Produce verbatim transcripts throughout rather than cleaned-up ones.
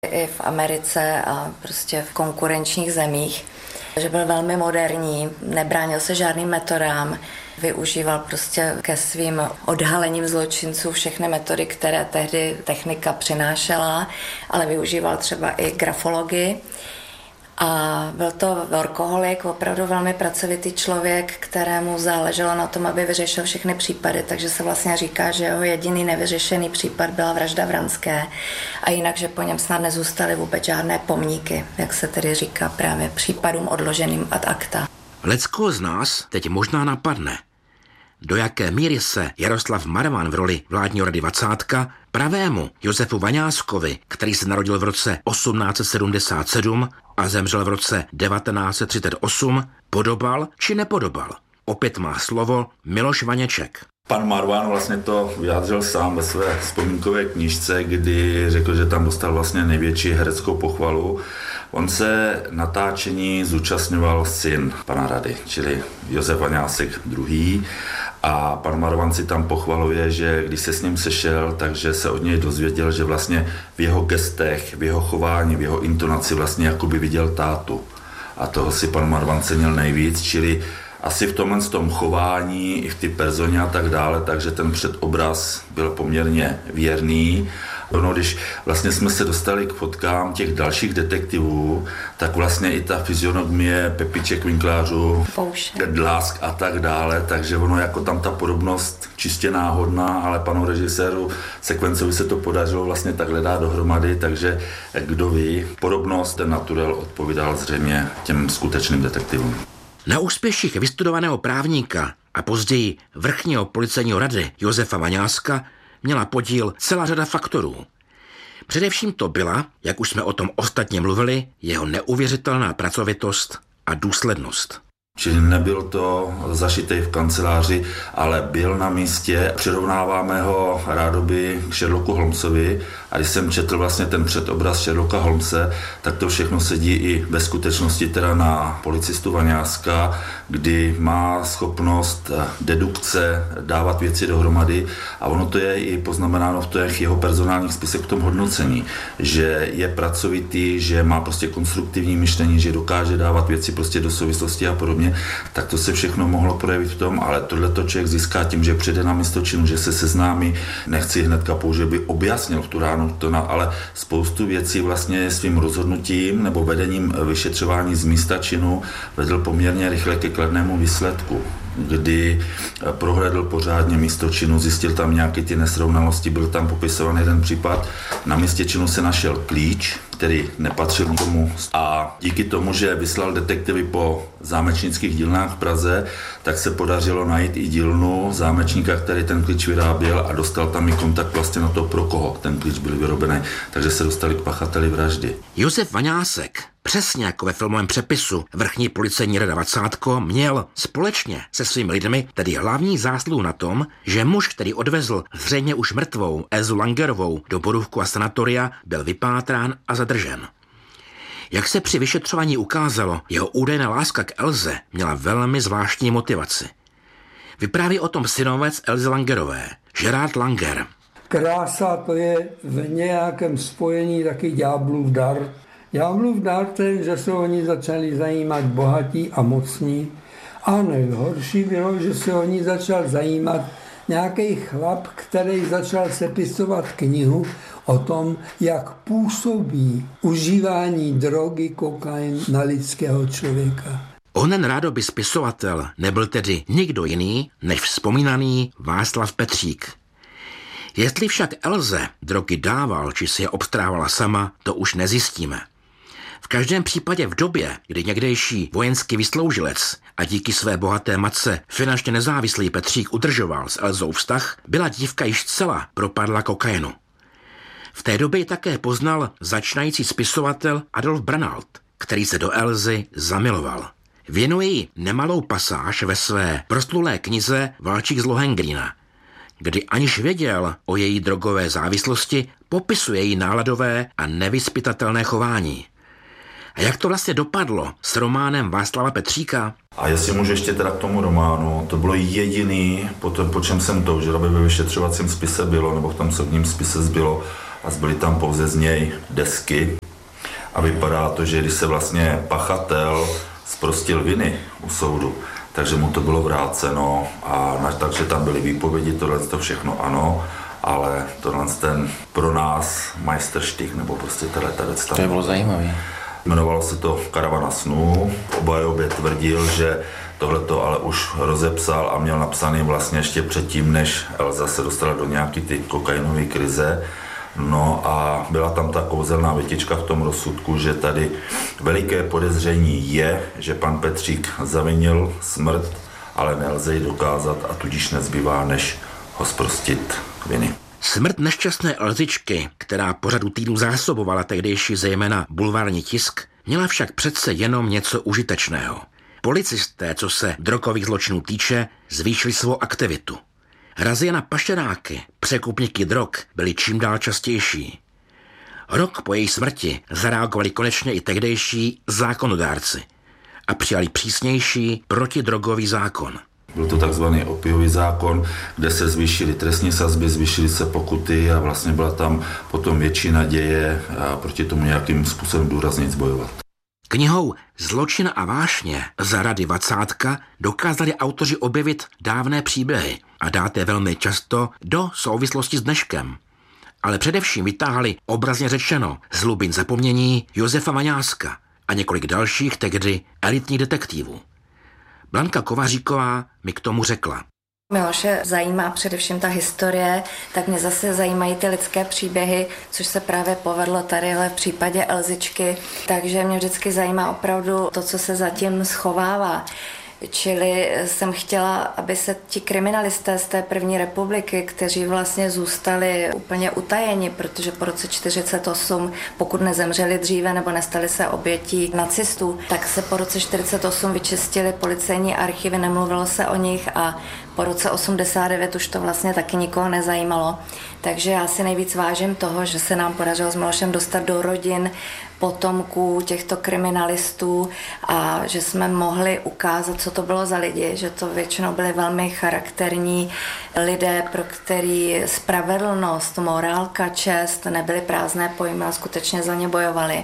i v Americe a prostě v konkurenčních zemích, že byl velmi moderní, nebránil se žádným metodám, využíval prostě ke svým odhalením zločinců všechny metody, které tehdy technika přinášela, ale využíval třeba i grafologii. A byl to workoholik, opravdu velmi pracovitý člověk, kterému záleželo na tom, aby vyřešil všechny případy, takže se vlastně říká, že jeho jediný nevyřešený případ byla vražda Vranské a jinak, že po něm snad nezůstaly vůbec žádné pomníky, jak se tedy říká právě případům odloženým ad acta. Leckoho z nás teď možná napadne, do jaké míry se Jaroslav Marvan v roli vládního rady dvacátka pravému Josefu Vaňáskovi, který se narodil v roce osmnáct set sedmdesát sedm a zemřel v roce devatenáct set třicet osm, podobal či nepodobal? Opět má slovo Miloš Vaněček. Pan Marvan vlastně to vyjádřil sám ve své vzpomínkové knížce, kdy řekl, že tam dostal vlastně největší hereckou pochvalu. On se natáčení zúčastňoval syn pana rady, čili Josef Vaňásek druhý. A pan Marvan si tam pochvaluje, že když se s ním sešel, takže se od něj dozvěděl, že vlastně v jeho gestech, v jeho chování, v jeho intonaci vlastně jakoby viděl tátu. A toho si pan Marvan cenil nejvíc, čili asi v tomhle tom chování, i v ty personě a tak dále, takže ten předobraz byl poměrně věrný. No, když vlastně jsme se dostali k fotkám těch dalších detektivů, tak vlastně i ta fyzionomie Pepiček, Winklářů, Dlásk a tak dále, takže ono jako tam ta podobnost čistě náhodná, ale panu režiséru Sekvencovi se to podařilo vlastně takhle dát dohromady, takže kdo ví, podobnost, ten naturel odpovídal zřejmě těm skutečným detektivům. Na úspěších vystudovaného právníka a později vrchního policejního rady Josefa Vaňáska měla podíl celá řada faktorů. Především to byla, jak už jsme o tom ostatně mluvili, jeho neuvěřitelná pracovitost a důslednost. Čili nebyl to zašitej v kanceláři, ale byl na místě. Přirovnáváme ho rádoby k Sherlocku Holmesovi a když jsem četl vlastně ten předobraz Sherlocka Holmese, tak to všechno sedí i ve skutečnosti teda na policistu Vaňáska, kdy má schopnost dedukce dávat věci dohromady a ono to je i poznamenáno v těch jeho personálních spisech v tom hodnocení, že je pracovitý, že má prostě konstruktivní myšlení, že dokáže dávat věci prostě do souvislosti a podobně. Tak to se všechno mohlo projevit v tom, ale tohleto člověk získá tím, že přijde na místo činu, že se seznámí, nechci hnedka použít, že by objasnil v tu ránu, to na, ale spoustu věcí vlastně svým rozhodnutím nebo vedením vyšetřování z místa činu vedl poměrně rychle ke kladnému výsledku, kdy prohlédl pořádně místo činu, zjistil tam nějaké ty nesrovnalosti, byl tam popisován jeden případ, na místě činu se našel klíč, který nepatřil tomu a díky tomu, že vyslal detektivy po zámečnických dílnách v Praze, tak se podařilo najít i dílnu zámečníka, který ten klíč vyráběl a dostal tam i kontakt vlastně na to, pro koho ten klíč byl vyrobený, takže se dostali k pachateli vraždy. Josef Vaňásek, přesně jako ve filmovém přepisu vrchní policejní rada dvacátko, měl společně se svými lidmi tedy hlavní zásluhu na tom, že muž, který odvezl zřejmě už mrtvou Elzu Langerovou do Borůvku a sanatoria, byl vypátrán a zadržen. Jak se při vyšetřování ukázalo, jeho údajná láska k Elze měla velmi zvláštní motivaci. Vypráví o tom synovec Elzy Langerové, Gerard Langer. Krása to je v nějakém spojení taky ďáblův dar. Ďáblův dar ten, že se oni začali zajímat bohatí a mocní. A nejhorší bylo, že se oni začal zajímat nějaký chlap, který začal sepisovat knihu o tom, jak působí užívání drogy, kokain na lidského člověka. Onen rádoby spisovatel nebyl tedy nikdo jiný než vzpomínaný Václav Petřík. Jestli však Elze drogy dával, či si je obstrávala sama, to už nezjistíme. V každém případě v době, kdy někdejší vojenský vysloužilec a díky své bohaté matce finančně nezávislý Petřík udržoval s Elzou vztah, byla dívka již zcela propadla kokainu. V té době ji také poznal začínající spisovatel Adolf Branalt, který se do Elzy zamiloval. Věnuje jí nemalou pasáž ve své proslulé knize Valčík z Lohengrína, kdy aniž věděl o její drogové závislosti, popisuje její náladové a nevyzpytatelné chování. A jak to vlastně dopadlo s románem Václava Petříka? A jestli můžu ještě teda k tomu románu, to bylo jediný, po, to, po čem jsem toužil, aby ve vyšetřovacím spise bylo, nebo v tom soudním spise zbylo, a zbyly tam pouze z něj desky. A vypadá to, že když se vlastně pachatel zprostil viny u soudu, takže mu to bylo vráceno a na, takže tam byly výpovědi, tohle to všechno ano, ale tohle ten pro nás majsterštych nebo prostě tato věc tam. To bylo zajímavé. Jmenovalo se to Karavana snů, obajobě tvrdil, že tohleto ale už rozepsal a měl napsaný vlastně ještě předtím, než Elza se dostala do nějaký ty kokainové krize. No a byla tam ta kouzelná větička v tom rozsudku, že tady veliké podezření je, že pan Petřík zavinil smrt, ale nelze ji dokázat a tudíž nezbývá, než ho zprostit viny. Smrt nešťastné Elzičky, která po řadu týdnů zásobovala tehdejší zejména bulvární tisk, měla však přece jenom něco užitečného. Policisté, co se drogových zločinů týče, zvýšili svou aktivitu. Razie na pašeráky, překupníky drog byly čím dál častější. Rok po její smrti zareagovali konečně i tehdejší zákonodárci a přijali přísnější protidrogový zákon. Byl to takzvaný opiový zákon, kde se zvýšily trestní sazby, zvýšily se pokuty a vlastně byla tam potom větší naděje a proti tomu nějakým způsobem důraznějc bojovat. Knihou Zločin a vášně za Rady Vacátka dokázali autoři objevit dávné příběhy a dát je velmi často do souvislosti s dneškem. Ale především vytáhli obrazně řečeno z hlubin zapomnění Josefa Vaňáska a několik dalších tehdy elitních detektivů. Blanka Kovaříková mi k tomu řekla. Miloše zajímá především ta historie, tak mě zase zajímají ty lidské příběhy, což se právě povedlo tadyhle v případě Elzičky, takže mě vždycky zajímá opravdu to, co se zatím schovává. Čili jsem chtěla, aby se ti kriminalisté z té první republiky, kteří vlastně zůstali úplně utajeni, protože po roce čtyřicet osm, pokud nezemřeli dříve nebo nestali se obětí nacistů, tak se po roce čtyřicet osm vyčistili policejní archivy, nemluvilo se o nich a po roce osmdesát devět už to vlastně taky nikoho nezajímalo. Takže já si nejvíc vážím toho, že se nám podařilo s Milošem dostat do rodin potomků těchto kriminalistů a že jsme mohli ukázat, co to bylo za lidi, že to většinou byli velmi charakterní lidé, pro který spravedlnost, morálka, čest nebyly prázdné pojmy a skutečně za ně bojovali.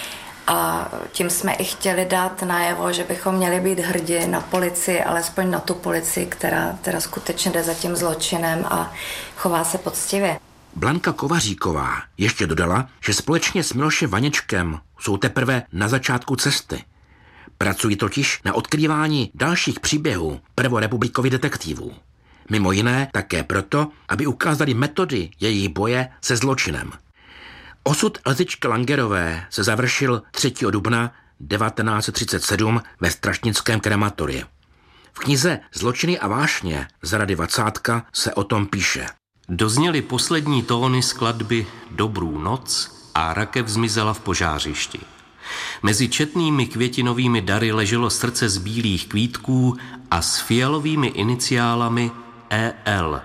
A tím jsme i chtěli dát najevo, že bychom měli být hrdí na policii, alespoň na tu policii, která teda skutečně jde za tím zločinem a chová se poctivě. Blanka Kovaříková ještě dodala, že společně s Milošem Vaněčkem jsou teprve na začátku cesty. Pracují totiž na odkrývání dalších příběhů prvorepublikových detektivů. Mimo jiné také proto, aby ukázali metody jejich boje se zločinem. Osud Elzičky Langerové se završil třetího dubna devatenáct set třicet sedm ve strašnickém krematoriu. V knize Zločiny a vášně za Rady Vacátka se o tom píše. Dozněly poslední tóny skladby Dobrou noc a rakev zmizela v požářišti. Mezi četnými květinovými dary leželo srdce z bílých kvítků a s fialovými iniciálami E L.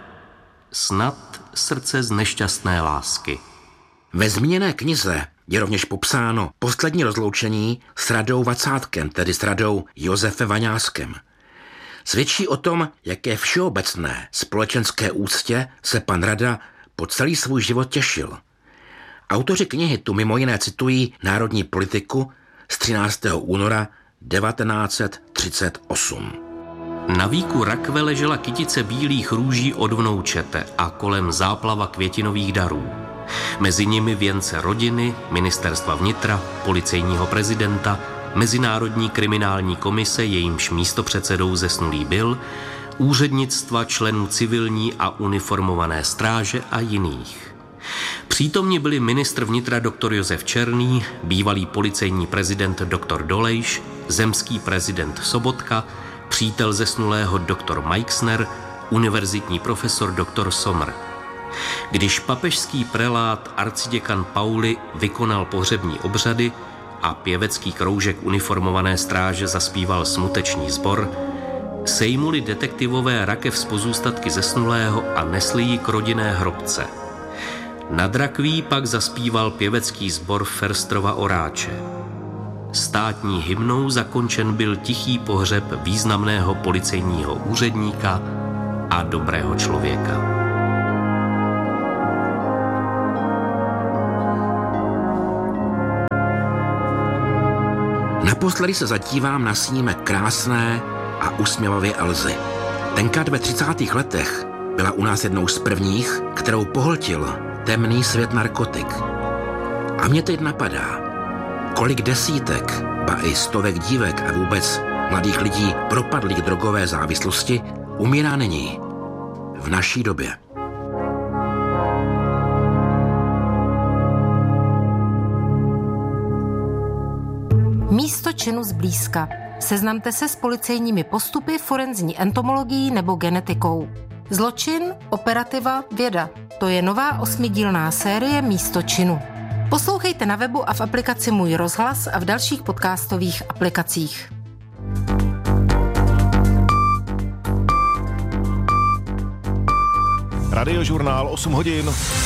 Snad srdce z nešťastné lásky. Ve zmíněné knize je rovněž popsáno poslední rozloučení s Radou Vacátkem, tedy s Radou Josefem Vaňáskem. Svědčí o tom, jaké všeobecné společenské úctě se pan Rada po celý svůj život těšil. Autoři knihy tu mimo jiné citují národní politiku z třináctého února devatenáct set třicet osm. Na víku rakve ležela kytice bílých růží od vnoučete a kolem záplava květinových darů. Mezi nimi věnce rodiny, ministerstva vnitra, policejního prezidenta, Mezinárodní kriminální komise, jejímž místopředsedou zesnulý byl, úřednictva členů civilní a uniformované stráže a jiných. Přítomni byli ministr vnitra doktor Josef Černý, bývalý policejní prezident doktor Dolejš, zemský prezident Sobotka, přítel zesnulého doktor Meixner, univerzitní profesor doktor Sommer. Když papežský prelát arciděkan Pauli vykonal pohřební obřady a pěvecký kroužek uniformované stráže zaspíval smutečný sbor, sejmuli detektivové rakev z pozůstatky zesnulého a nesli ji k rodinné hrobce. Nad rakví pak zaspíval pěvecký sbor Ferstrova Oráče. Státní hymnou zakončen byl tichý pohřeb významného policejního úředníka a dobrého člověka. Naposledy se zatívám na snímek krásné a usměvavě Elzy. Tenkrát ve třicátých letech byla u nás jednou z prvních, kterou pohltil temný svět narkotik. A mě teď napadá, kolik desítek, ba i stovek dívek a vůbec mladých lidí propadlých drogové závislosti umírá nyní, v naší době. Místo činu zblízka. Seznamte se s policejními postupy, forenzní entomologií nebo genetikou. Zločin, operativa, věda. To je nová osmidílná série Místo činu. Poslouchejte na webu a v aplikaci Můj rozhlas a v dalších podcastových aplikacích. Radiožurnál osm hodin.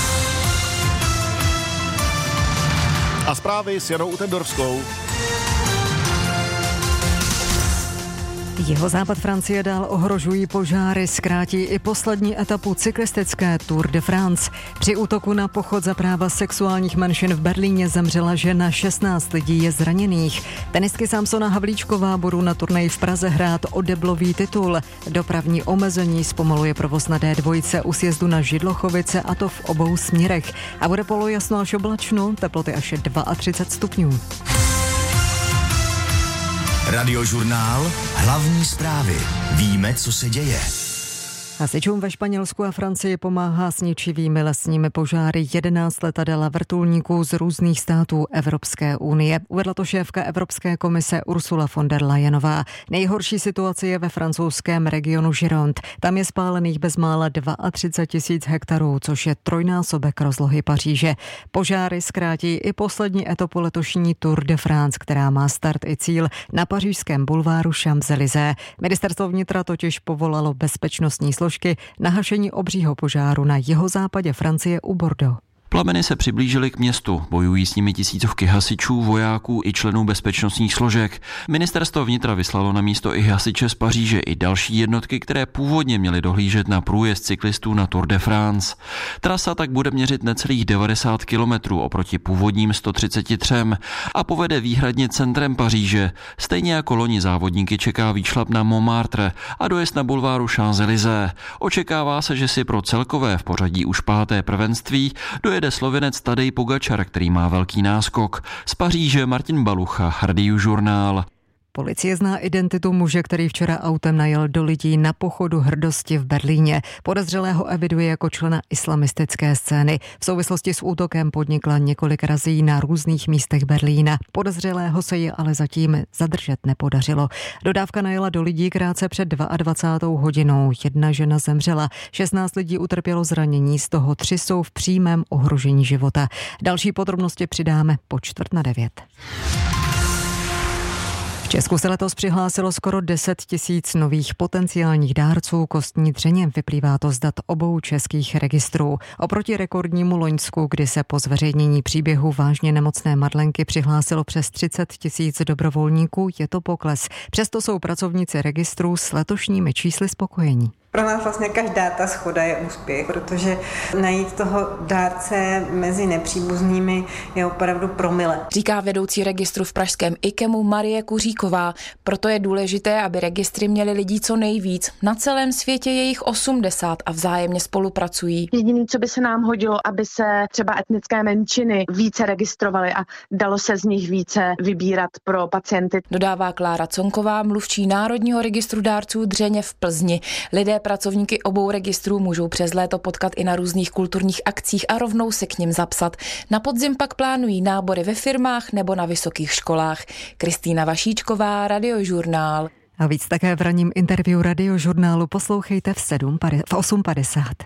A zprávy s Janou Utendorfskou. Jihozápad Francie dál ohrožují požáry, zkrátí i poslední etapu cyklistické Tour de France. Při útoku na pochod za práva sexuálních menšin v Berlíně zemřela žena, šestnáct lidí je zraněných. Tenistky Samsona Havlíčková budou na turnaji v Praze hrát o deblový titul. Dopravní omezení zpomaluje provoz na D dva u sjezdu na Židlochovice, a to v obou směrech. A bude polojasno až oblačno, teploty až třicet dva stupňů. Radiožurnál, hlavní zprávy. Víme, co se děje. Hasičům ve Španělsku a Francii pomáhá s ničivými lesními požáry jedenáct letadel a vrtulníků z různých států Evropské unie. Uvedla to šéfka Evropské komise Ursula von der Leyenová. Nejhorší situace je ve francouzském regionu Gironde. Tam je spálených bezmála třicet dva tisíc hektarů, což je trojnásobek rozlohy Paříže. Požáry zkrátí i poslední etapu letošní Tour de France, která má start i cíl na pařížském bulváru Champs-Élysées. Ministerstvo vnitra totiž povolalo bezpečnostní složky na hašení obřího požáru na jihozápadě Francie u Bordeaux. Plameny se přiblížily k městu, bojují s nimi tisícovky hasičů, vojáků i členů bezpečnostních složek. Ministerstvo vnitra vyslalo na místo i hasiče z Paříže i další jednotky, které původně měly dohlížet na průjezd cyklistů na Tour de France. Trasa tak bude měřit necelých devadesát kilometrů oproti původním sto třicet tři a povede výhradně centrem Paříže. Stejně jako loni závodníky čeká výšlap na Montmartre a dojezd na bulváru Champs-Élysées. Očekává se, že si pro celkové v pořadí už páté prvenství dojede Slovinec Tadej Pogačar, který má velký náskok. Z Paříže Martin Balucha, Radiožurnál. Policie zná identitu muže, který včera autem najel do lidí na pochodu hrdosti v Berlíně. Podezřelého eviduje jako člena islamistické scény. V souvislosti s útokem podnikla několik razí na různých místech Berlína. Podezřelého se ji ale zatím zadržet nepodařilo. Dodávka najela do lidí krátce před dvacátou druhou hodinou. Jedna žena zemřela, šestnáct lidí utrpělo zranění, z toho tři jsou v přímém ohrožení života. Další podrobnosti přidáme po čtvrt na devět. V Česku se letos přihlásilo skoro deset tisíc nových potenciálních dárců kostní dřeně. Vyplývá to z dat obou českých registrů. Oproti rekordnímu loňsku, kdy se po zveřejnění příběhu vážně nemocné Madlenky přihlásilo přes třicet tisíc dobrovolníků, je to pokles. Přesto jsou pracovníci registrů s letošními čísly spokojení. Pro nás vlastně každá ta shoda je úspěch, protože najít toho dárce mezi nepříbuznými je opravdu promile. Říká vedoucí registru v pražském IKEMu Marie Kuříková. Proto je důležité, aby registry měly lidí co nejvíc. Na celém světě je jich osmdesát a vzájemně spolupracují. Jediné, co by se nám hodilo, aby se třeba etnické menšiny více registrovaly a dalo se z nich více vybírat pro pacienty. Dodává Klára Conková, mluvčí Národního registru dárců dřeně v Plzni. Lidé pracovníky obou registrů můžou přes léto potkat i na různých kulturních akcích a rovnou se k nim zapsat. Na podzim pak plánují nábory ve firmách nebo na vysokých školách. Kristýna Vašíčková, Radiožurnál. A víc také v ranním interview Radiožurnálu poslouchejte v, v osm padesát.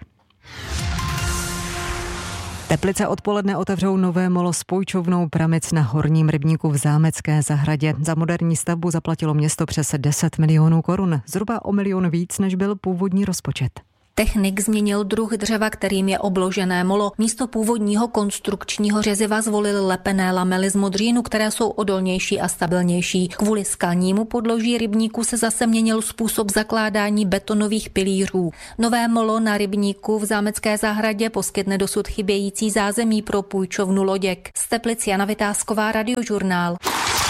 Teplice odpoledne otevřou nové molo s půjčovnou pramic na Horním rybníku v Zámecké zahradě. Za moderní stavbu zaplatilo město přes deset milionů korun, zhruba o milion víc, než byl původní rozpočet. Technik změnil druh dřeva, kterým je obložené molo. Místo původního konstrukčního řeziva zvolil lepené lamely z modřínu, které jsou odolnější a stabilnější. Kvůli skalnímu podloží rybníku se zase měnil způsob zakládání betonových pilířů. Nové molo na rybníku v Zámecké zahradě poskytne dosud chybějící zázemí pro půjčovnu loděk. Z Teplic Jana Vytázková, Radiožurnál.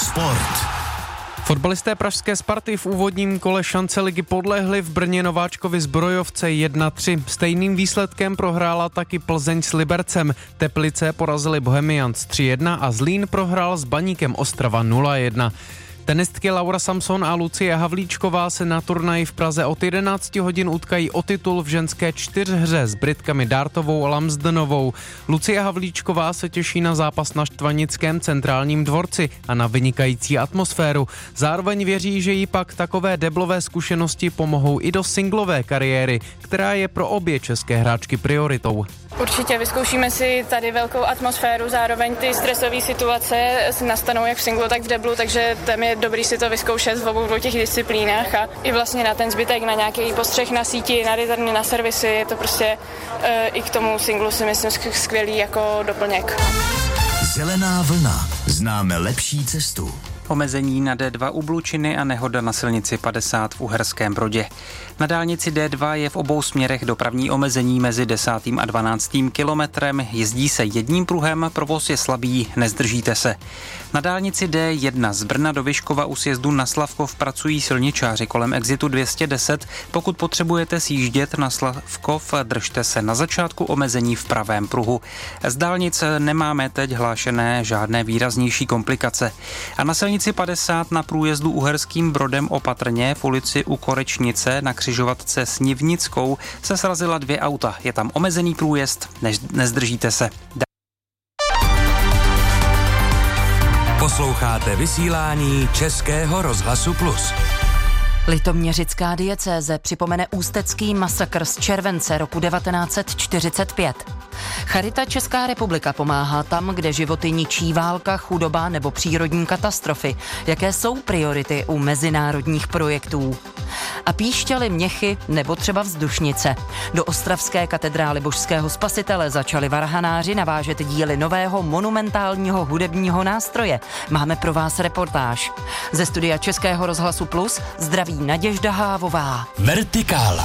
Sport. Fotbalisté pražské Sparty v úvodním kole šance ligy podlehli v Brně Nováčkovi Zbrojovce jedna tři. Stejným výsledkem prohrála taky Plzeň s Libercem. Teplice porazili Bohemians tři jedna a Zlín prohrál s Baníkem Ostrava nula jedna. Tenistky Laura Samson a Lucie Havlíčková se na turnaji v Praze od jedenáct hodin utkají o titul v ženské čtyřhře s Britkami Dartovou a Lamsdenovou. Lucie Havlíčková se těší na zápas na Štvanickém centrálním dvorci a na vynikající atmosféru. Zároveň věří, že jí pak takové deblové zkušenosti pomohou i do singlové kariéry, která je pro obě české hráčky prioritou. Určitě vyzkoušíme si tady velkou atmosféru, zároveň ty stresové situace nastanou jak v singlu, tak v deblu, takže tam je dobrý si to vyzkoušet v obou těch disciplínách a i vlastně na ten zbytek, na nějaký postřeh na síti, na returny, na servisy, je to prostě e, i k tomu singlu si myslím skvělý jako doplněk. Zelená vlna. Známe lepší cestu. Omezení na D dva u Blučiny a nehoda na silnici padesát v Uherském Brodě. Na dálnici D dva je v obou směrech dopravní omezení mezi desátým a dvanáctým kilometrem. Jezdí se jedním pruhem, provoz je slabý, nezdržíte se. Na dálnici D jedna z Brna do Vyškova u sjezdu na Slavkov pracují silničáři kolem exitu dvě stě deset. Pokud potřebujete sjíždět na Slavkov, držte se na začátku omezení v pravém pruhu. Z dálnic nemáme teď hlášené žádné výraznější komplikace. A na silnici padesát na průjezdu Uherským Brodem opatrně v ulici u Korečnice na křižovatce s Nivnickou se srazila dvě auta. Je tam omezený průjezd, než nezdržíte se. Posloucháte vysílání Českého rozhlasu Plus. Litoměřická diecéze připomene ústecký masakr z července roku devatenáct set čtyřicet pět. Charita Česká republika pomáhá tam, kde životy ničí válka, chudoba nebo přírodní katastrofy. Jaké jsou priority u mezinárodních projektů? A píšťaly měchy nebo třeba vzdušnice. Do ostravské katedrály Božského spasitele začali varhanáři navážet díly nového monumentálního hudebního nástroje. Máme pro vás reportáž. Ze studia Českého rozhlasu Plus zdraví Naděžda Hávová. Vertikála.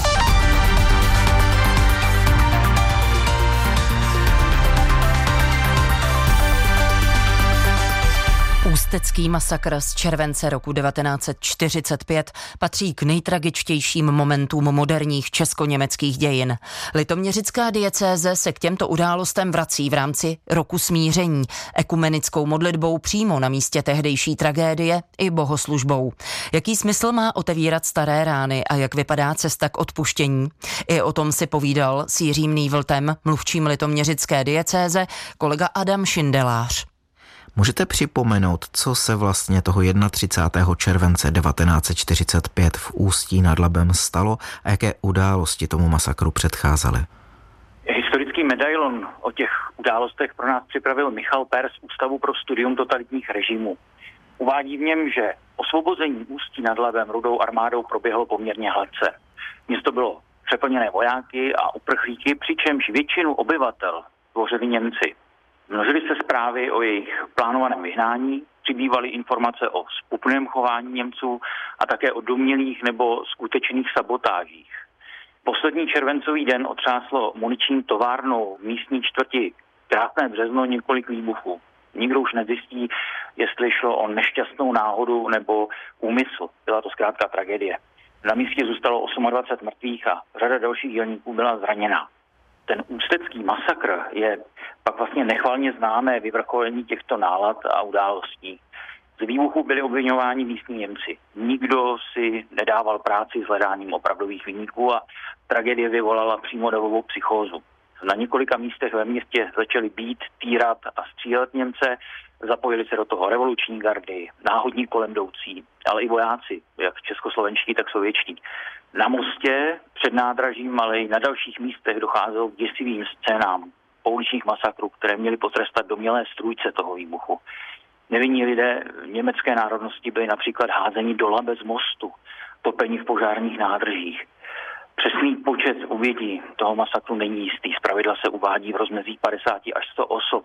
Ústecký masakr z července roku devatenáct set čtyřicet pět patří k nejtragičtějším momentům moderních česko-německých dějin. Litoměřická diecéze se k těmto událostem vrací v rámci roku smíření, ekumenickou modlitbou přímo na místě tehdejší tragédie i bohoslužbou. Jaký smysl má otevírat staré rány a jak vypadá cesta k odpuštění? I o tom si povídal s Jiřím Nývltem, mluvčím Litoměřické diecéze, kolega Adam Šindelář. Můžete připomenout, co se vlastně toho třicátého prvního července devatenáct set čtyřicet pět v Ústí nad Labem stalo a jaké události tomu masakru předcházely? Historický medailon o těch událostech pro nás připravil Michal Per z Ústavu pro studium totalitních režimů. Uvádí v něm, že osvobození Ústí nad Labem Rudou armádou proběhlo poměrně hladce. Město bylo přeplněné vojáky a uprchlíky, přičemž většinu obyvatel tvořili Němci. Množily se zprávy o jejich plánovaném vyhnání, přibývaly informace o zpupném chování Němců a také o domnělých nebo skutečných sabotážích. Poslední červencový den otřáslo muniční továrnou v místní čtvrti Krásné Březno několik výbuchů. Nikdo už nezjistí, jestli šlo o nešťastnou náhodu nebo úmysl. Byla to zkrátka tragédie. Na místě zůstalo dvacet osm mrtvých a řada dalších dělníků byla zraněná. Ten ústecký masakr je pak vlastně nechvalně známé vyvrcholení těchto nálad a událostí. Z výbuchu byli obviňováni místní Němci. Nikdo si nedával práci s hledáním opravdových viníků a tragédie vyvolala přímo psychózu. Na několika místech ve městě začali bít, týrat a střílet Němce, zapojili se do toho revoluční gardy, náhodní kolem jdoucí, ale i vojáci, jak českoslovenští, tak sovětští. Na mostě, před nádražím, ale i na dalších místech docházelo k děsivým scénám pouličních masakrů, které měly potrestat domnělé strůjce toho výbuchu. Nevinní lidé německé národnosti byli například házeni do Labe z mostu, topení v požárních nádržích. Přesný počet obětí toho masakru není jistý. Zpravidla se uvádí v rozmezí padesát až sto osob.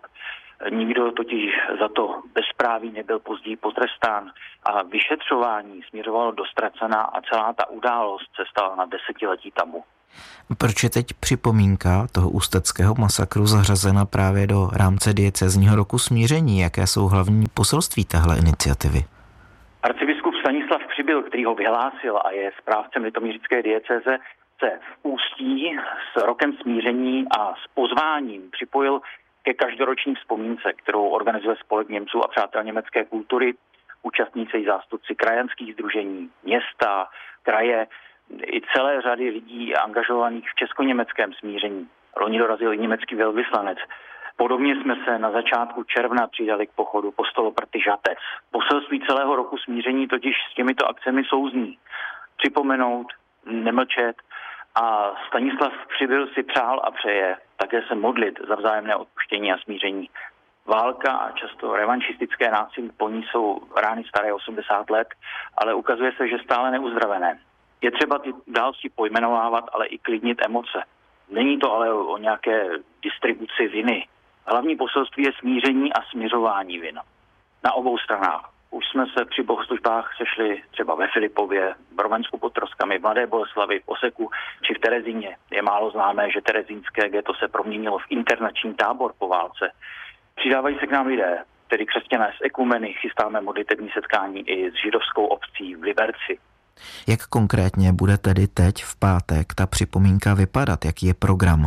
Nikdo totiž za to bezpráví nebyl později potrestán a vyšetřování směřovalo do ztracena a celá ta událost se stala na desetiletí tabu. Proč je teď připomínka toho ústeckého masakru zařazena právě do rámce diecézního roku smíření? Jaké jsou hlavní poselství téhle iniciativy? Arcibiskup Stanislav Přibyl, který ho vyhlásil a je správcem litoměřické diecéze, se v Ústí s rokem smíření a s pozváním připojil ke každoroční vzpomínce, kterou organizuje Spolek Němců a přátel německé kultury. Účastní se i zástupci krajanských sdružení, města, kraje i celé řady lidí angažovaných v česko-německém smíření. Loni dorazil i německý velvyslanec. Podobně jsme se na začátku června přidali k pochodu po Stoloprty Žatec. Poselství celého roku smíření totiž s těmito akcemi souzní. Připomenout, nemlčet a Stanislav Přibyl si přál a přeje také se modlit za vzájemné odpuštění a smíření. Válka a často revanšistické násilí po ní jsou rány staré osmdesát let, ale ukazuje se, že stále neuzdravené. Je třeba ty události pojmenovávat, ale i klidnit emoce. Není to ale o nějaké distribuci viny. Hlavní poselství je smíření a směřování vin. Na obou stranách. Už jsme se při bohoslužbách sešli třeba ve Filipově, v Brovensku pod Troskami, v Mladé Boleslavi, v Oseku či v Terezíně. Je málo známé, že terezínské ghetto se proměnilo v internační tábor po válce. Přidávají se k nám lidé, tedy křesťané z ekumeny, chystáme modlitební setkání i s židovskou obcí v Liberci. Jak konkrétně bude tedy teď v pátek ta připomínka vypadat? Jaký je program?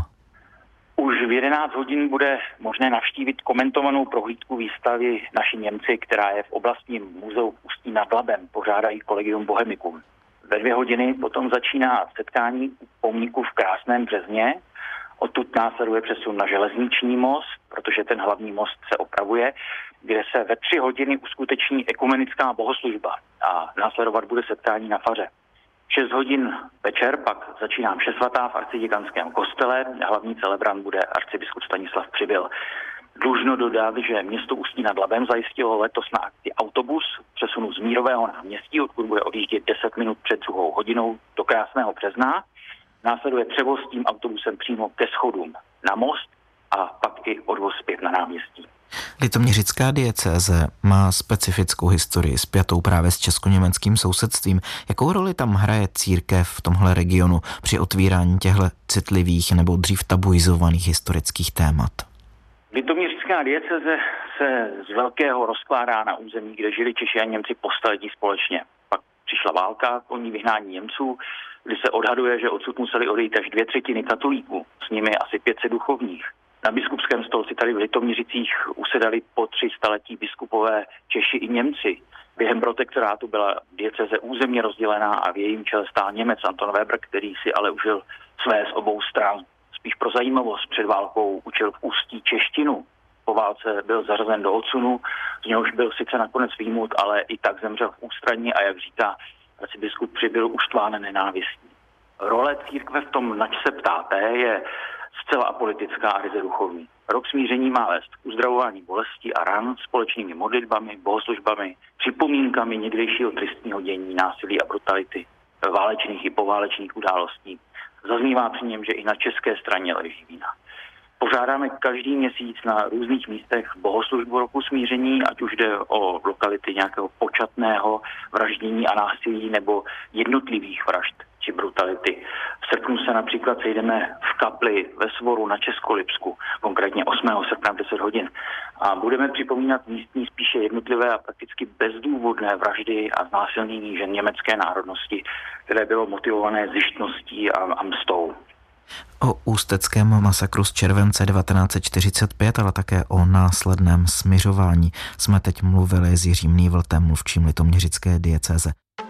Už v jedenáct hodin bude možné navštívit komentovanou prohlídku výstavy Naši Němci, která je v oblastním muzeu v Ústí nad Labem, pořádají Collegium Bohemicum. Ve dvě hodiny potom začíná setkání u pomníku v Krásném Březně. Odtud následuje přesun na železniční most, protože ten hlavní most se opravuje, kde se ve tři hodiny uskuteční ekumenická bohoslužba a následovat bude setkání na faře. šest hodin večer pak začíná mše svatá v arciděkanském kostele. Hlavní celebrant bude arcibiskup Stanislav Přibyl. Dlužno dodat, že město Ústí nad Labem zajistilo letos na akci autobus přesunu z Mírového náměstí, odkud bude odjíždět deset minut před druhou hodinou do Krásného Března. Následuje převoz tím autobusem přímo ke schodům na most a pak i odvoz zpět na náměstí. Litoměřická diecéze má specifickou historii spjatou právě s česko-německým sousedstvím. Jakou roli tam hraje církev v tomhle regionu při otvírání těchto citlivých nebo dřív tabuizovaných historických témat? Litoměřická diecéze se z velkého rozkládá na území, kde žili Češi a Němci po staletí společně. Pak přišla válka, po ní vyhnání Němců, kdy se odhaduje, že odsud museli odejít až dvě třetiny katolíků, s nimi asi pět set duchovních. Na biskupském stolci tady v Litoměřicích usedali po tři staletí biskupové Češi i Němci. Během protektorátu byla diecéze územně rozdělená a v jejím čele stál Němec Anton Weber, který si ale užil své z obou stran. Spíš pro zajímavost před válkou učil v Ústí češtinu. Po válce byl zařazen do odsunu, z něhož byl sice nakonec výjimut, ale i tak zemřel v ústraní a jak říká arcibiskup Přibyl, uštván nenávistí. Role církve v tom, nač se ptáte, je zcela apolitická a ryze duchovní. Rok smíření má vést k uzdravování bolesti a ran společnými modlitbami, bohoslužbami, připomínkami někdejšího tristního dění, násilí a brutality, válečných i poválečných událostí. Zaznívá při něm, že i na české straně leží vina. Pořádáme každý měsíc na různých místech bohoslužbu roku smíření, ať už jde o lokality nějakého počatného vraždění a násilí nebo jednotlivých vražd či brutality. V srpnu se například sejdeme v kapli ve Svoru na Českolipsku, konkrétně osmého srpna v deset hodin. A budeme připomínat místní spíše jednotlivé a prakticky bezdůvodné vraždy a znásilnění žen německé národnosti, které bylo motivované zištností a, a mstou. O ústeckém masakru z července devatenáct set čtyřicet pět, ale také o následném smiřování jsme teď mluvili s Jiřím Nývltem, mluvčím litoměřické diecéze.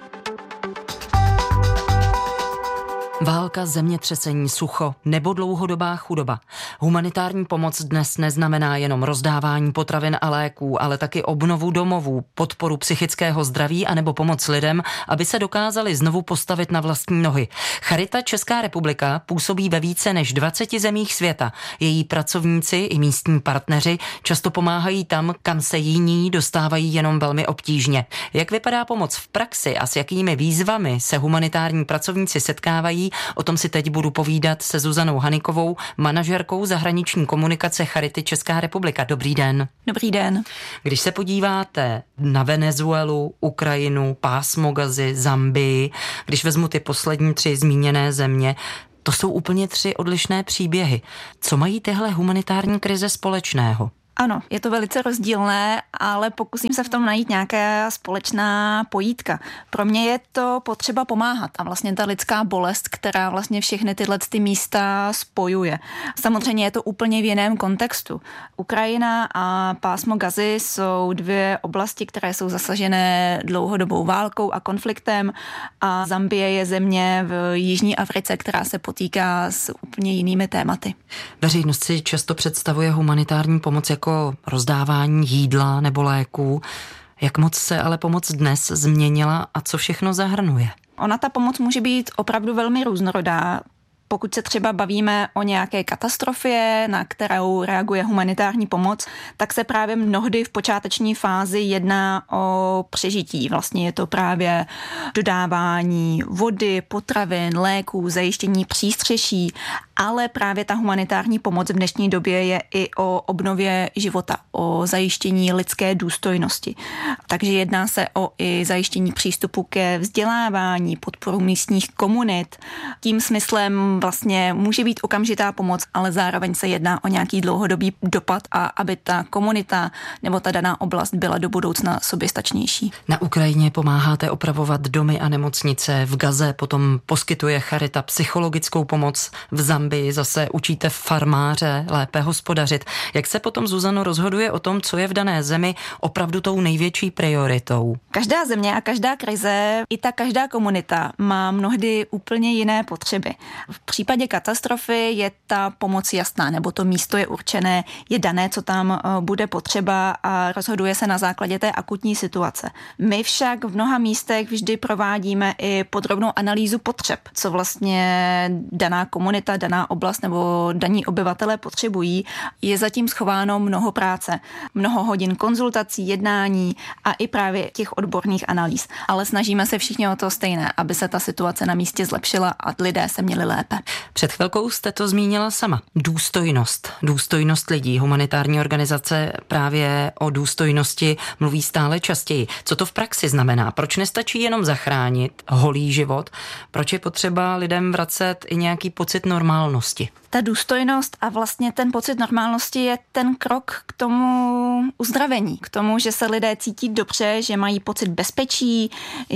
Válka, zemětřesení, sucho nebo dlouhodobá chudoba. Humanitární pomoc dnes neznamená jenom rozdávání potravin a léků, ale taky obnovu domovů, podporu psychického zdraví anebo pomoc lidem, aby se dokázali znovu postavit na vlastní nohy. Charita Česká republika působí ve více než dvaceti zemích světa. Její pracovníci i místní partneři často pomáhají tam, kam se jiní dostávají jenom velmi obtížně. Jak vypadá pomoc v praxi a s jakými výzvami se humanitární pracovníci setkávají, o tom si teď budu povídat se Zuzanou Hanikovou, manažerkou zahraniční komunikace Charity Česká republika. Dobrý den. Dobrý den. Když se podíváte na Venezuelu, Ukrajinu, pásmo Gazy, Zambii, když vezmu ty poslední tři zmíněné země, To jsou úplně tři odlišné příběhy. Co mají tyhle humanitární krize společného? Ano, je to velice rozdílné, ale pokusím se v tom najít nějaká společná pojítka. Pro mě je to potřeba pomáhat a vlastně ta lidská bolest, která vlastně všechny tyhle ty místa spojuje. Samozřejmě je to úplně v jiném kontextu. Ukrajina a pásmo Gazy jsou dvě oblasti, které jsou zasažené dlouhodobou válkou a konfliktem a Zambie je země v Jižní Africe, která se potýká s úplně jinými tématy. Veřejnost si často představuje humanitární pomoc jako jako rozdávání jídla nebo léků. Jak moc se ale pomoc dnes změnila a co všechno zahrnuje? Ona ta pomoc může být opravdu velmi různorodá. Pokud se třeba bavíme o nějaké katastrofě, na kterou reaguje humanitární pomoc, tak se právě mnohdy v počáteční fázi jedná o přežití. Vlastně je to právě dodávání vody, potravin, léků, zajištění přístřeší, ale právě ta humanitární pomoc v dnešní době je i o obnově života, o zajištění lidské důstojnosti. Takže jedná se o i zajištění přístupu ke vzdělávání, podporu místních komunit. Tím smyslem vlastně může být okamžitá pomoc, ale zároveň se jedná o nějaký dlouhodobý dopad a aby ta komunita nebo ta daná oblast byla do budoucna soběstačnější. Na Ukrajině pomáháte opravovat domy a nemocnice, v Gaze potom poskytuje Charita psychologickou pomoc, v Zambii zase učíte farmáře lépe hospodařit. Jak se potom, Zuzano, rozhoduje o tom, co je v dané zemi opravdu tou největší prioritou? Každá země a každá krize, i ta každá komunita má mnohdy úplně jiné potřeby. V případě katastrofy je ta pomoc jasná, nebo to místo je určené, je dané, co tam bude potřeba a rozhoduje se na základě té akutní situace. My však v mnoha místech vždy provádíme i podrobnou analýzu potřeb, co vlastně daná komunita, daná oblast nebo daní obyvatelé potřebují. Je zatím schováno mnoho práce, mnoho hodin konzultací, jednání a i právě těch odborných analýz. Ale snažíme se všichni o to stejné, aby se ta situace na místě zlepšila a lidé se měli lépe. Před chvilkou jste to zmínila sama. Důstojnost. Důstojnost lidí. Humanitární organizace právě o důstojnosti mluví stále častěji. Co to v praxi znamená? Proč nestačí jenom zachránit holý život? Proč je potřeba lidem vracet i nějaký pocit normálnosti? Ta důstojnost a vlastně ten pocit normálnosti je ten krok k tomu uzdravení, k tomu, že se lidé cítí dobře, že mají pocit bezpečí,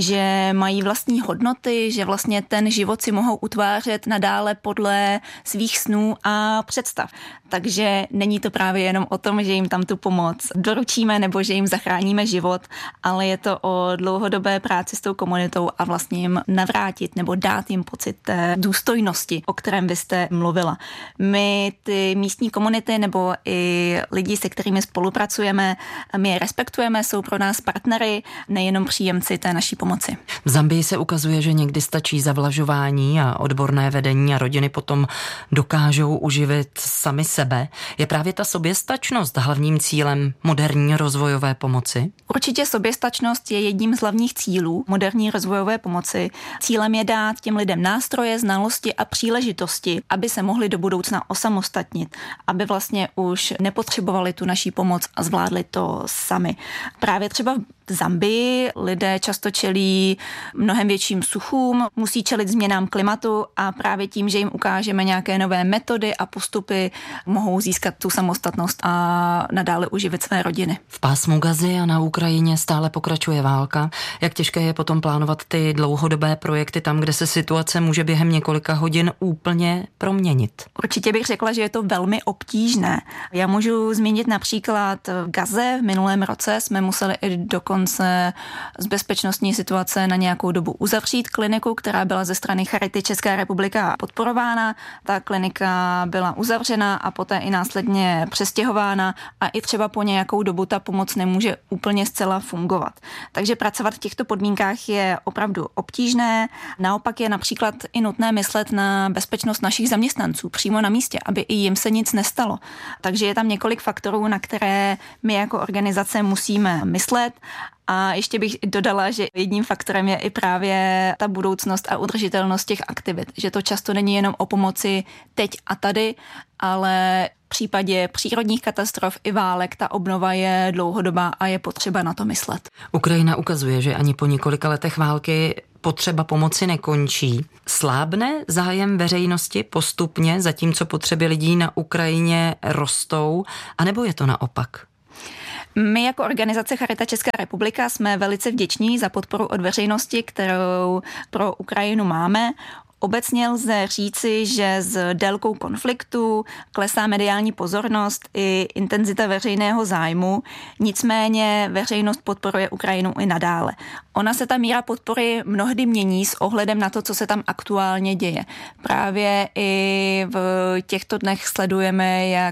že mají vlastní hodnoty, že vlastně ten život si mohou utvářet nadále podle svých snů a představ. Takže není to právě jenom o tom, že jim tam tu pomoc doručíme nebo že jim zachráníme život, ale je to o dlouhodobé práci s tou komunitou a vlastně jim navrátit nebo dát jim pocit té důstojnosti, o kterém vy jste mluvila. My ty místní komunity nebo i lidi, se kterými spolupracujeme, my je respektujeme, jsou pro nás partnery, nejenom příjemci té naší pomoci. V Zambii se ukazuje, že někdy stačí zavlažování a odborné vedení a rodiny potom dokážou uživit sami sebe. Je právě ta soběstačnost hlavním cílem moderní rozvojové pomoci? Určitě soběstačnost je jedním z hlavních cílů moderní rozvojové pomoci. Cílem je dát těm lidem nástroje, znalosti a příležitosti, aby se mohli do budoucna osamostatnit, aby vlastně už nepotřebovali tu naší pomoc a zvládli to sami. Právě třeba v Zambii lidé často čelí mnohem větším suchům, musí čelit změnám klimatu a právě tím, že jim ukážeme nějaké nové metody a postupy, mohou získat tu samostatnost a nadále uživit své rodiny. V pásmu Gazy a na Ukrajině stále pokračuje válka. Jak těžké je potom plánovat ty dlouhodobé projekty tam, kde se situace může během několika hodin úplně proměnit? Určitě bych řekla, že je to velmi obtížné. Já můžu zmínit například v Gaze v minulém roce jsme museli i dokonce z bezpečnostní situace na nějakou dobu uzavřít kliniku, která byla ze strany Charity Česká republika podporována. Ta klinika byla uzavřena a poté i následně přestěhována a i třeba po nějakou dobu ta pomoc nemůže úplně zcela fungovat. Takže pracovat v těchto podmínkách je opravdu obtížné. Naopak je například i nutné myslet na bezpečnost našich zaměstnanců přímo na místě, aby i jim se nic nestalo. Takže je tam několik faktorů, na které my jako organizace musíme myslet. A ještě bych dodala, že jedním faktorem je i právě ta budoucnost a udržitelnost těch aktivit. Že to často není jenom o pomoci teď a tady, ale V případě přírodních katastrof i válek ta obnova je dlouhodobá a je potřeba na to myslet. Ukrajina ukazuje, že ani po několika letech války potřeba pomoci nekončí. Slábne zájem veřejnosti postupně, zatímco potřeby lidí na Ukrajině rostou, anebo je to naopak? My jako organizace Charita Česká republika jsme velice vděční za podporu od veřejnosti, kterou pro Ukrajinu máme. Obecně lze říci, že s délkou konfliktu klesá mediální pozornost i intenzita veřejného zájmu, nicméně veřejnost podporuje Ukrajinu i nadále. Ona se ta míra podpory mnohdy mění s ohledem na to, co se tam aktuálně děje. Právě i v těchto dnech sledujeme, jak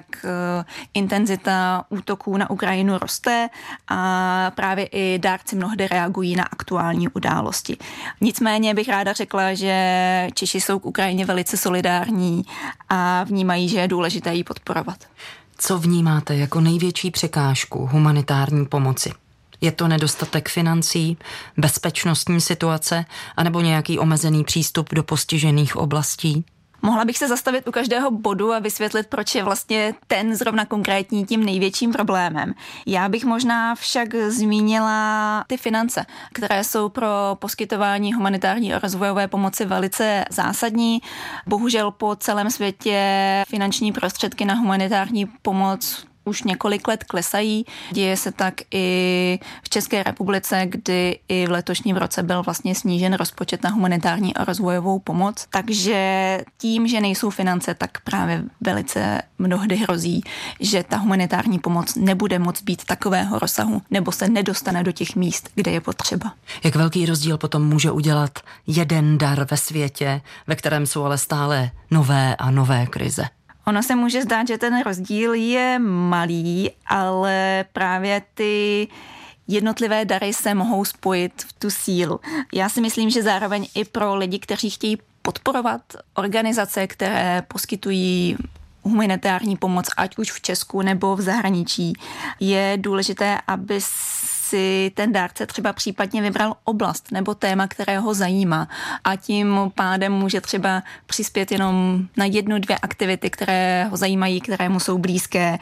intenzita útoků na Ukrajinu roste a právě i dárci mnohdy reagují na aktuální události. Nicméně bych ráda řekla, že Češi jsou k Ukrajině velice solidární a vnímají, že je důležité ji podporovat. Co vnímáte jako největší překážku humanitární pomoci? Je to nedostatek financí, bezpečnostní situace, anebo nějaký omezený přístup do postižených oblastí? Mohla bych se zastavit u každého bodu a vysvětlit, proč je vlastně ten zrovna konkrétní tím největším problémem. Já bych možná však zmínila ty finance, které jsou pro poskytování humanitární a rozvojové pomoci velice zásadní. Bohužel po celém světě finanční prostředky na humanitární pomoc už několik let klesají. Děje se tak i v České republice, kdy i v letošním roce byl vlastně snížen rozpočet na humanitární a rozvojovou pomoc. Takže tím, že nejsou finance, tak právě velice mnohdy hrozí, že ta humanitární pomoc nebude moc být takového rozsahu nebo se nedostane do těch míst, kde je potřeba. Jak velký rozdíl potom může udělat jeden dar ve světě, ve kterém jsou ale stále nové a nové krize? Ono se může zdát, že ten rozdíl je malý, ale právě ty jednotlivé dary se mohou spojit v tu sílu. Já si myslím, že zároveň i pro lidi, kteří chtějí podporovat organizace, které poskytují humanitární pomoc, ať už v Česku nebo v zahraničí, je důležité, aby si ten dárce třeba případně vybral oblast nebo téma, které ho zajímá a tím pádem může třeba přispět jenom na jednu, dvě aktivity, které ho zajímají, které mu jsou blízké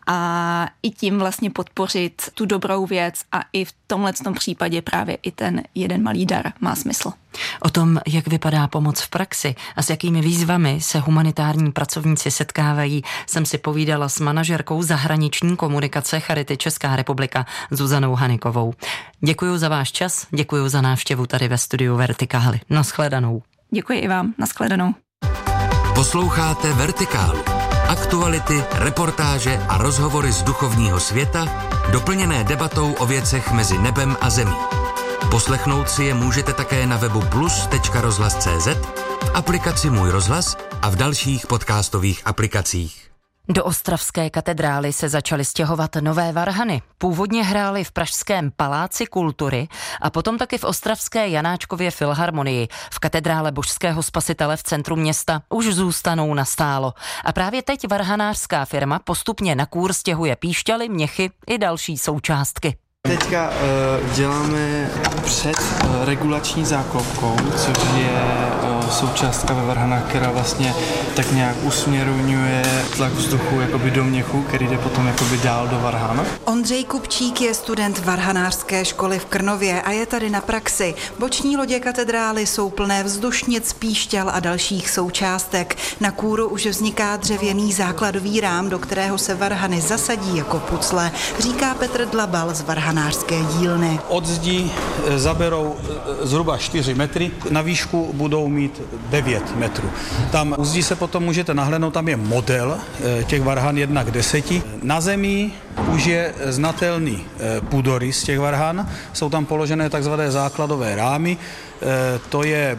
a i tím vlastně podpořit tu dobrou věc a i v tomhletom případě právě i ten jeden malý dar má smysl. O tom, jak vypadá pomoc v praxi a s jakými výzvami se humanitární pracovníci setkávají, jsem si povídala s manažerkou zahraniční komunikace Charity Česká republika Zuzanou Hanikovou. Děkuji za váš čas, děkuji za návštěvu tady ve studiu Vertikály. Nashledanou. Děkuji i vám. Nashledanou. Posloucháte Vertikálu. Aktuality, reportáže a rozhovory z duchovního světa, doplněné debatou o věcech mezi nebem a zemí. Poslechnout si je můžete také na webu plus tečka rozhlas tečka cé zet, v aplikaci Můj rozhlas a v dalších podcastových aplikacích. Do ostravské katedrály se začaly stěhovat nové varhany. Původně hrály v pražském Paláci kultury a potom taky v ostravské Janáčkově filharmonii. V katedrále Božského spasitele v centru města už zůstanou nastálo. A právě teď varhanářská firma postupně na kůr stěhuje píšťaly, měchy i další součástky. Teďka uh, děláme před uh, regulační záklopkou, což je uh, součástka ve varhanách, která vlastně tak nějak usměrňuje tlak vzduchu jakoby do měchu, který jde potom jakoby dál do varhana. Ondřej Kupčík je student varhanářské školy v Krnově a je tady na praxi. Boční lodě katedrály jsou plné vzdušnic, píšťal a dalších součástek. Na kůru už vzniká dřevěný základový rám, do kterého se varhany zasadí jako pucle, říká Petr Dlabal z varhanářské dílny. Od zdí zaberou zhruba čtyři metry, na výšku budou mít devět metrů. Tam u zdí se potom můžete nahlédnout, tam je model těch varhan jedna k deseti. Na zemi už je znatelný půdorys těch varhan, jsou tam položené takzvané základové rámy, to je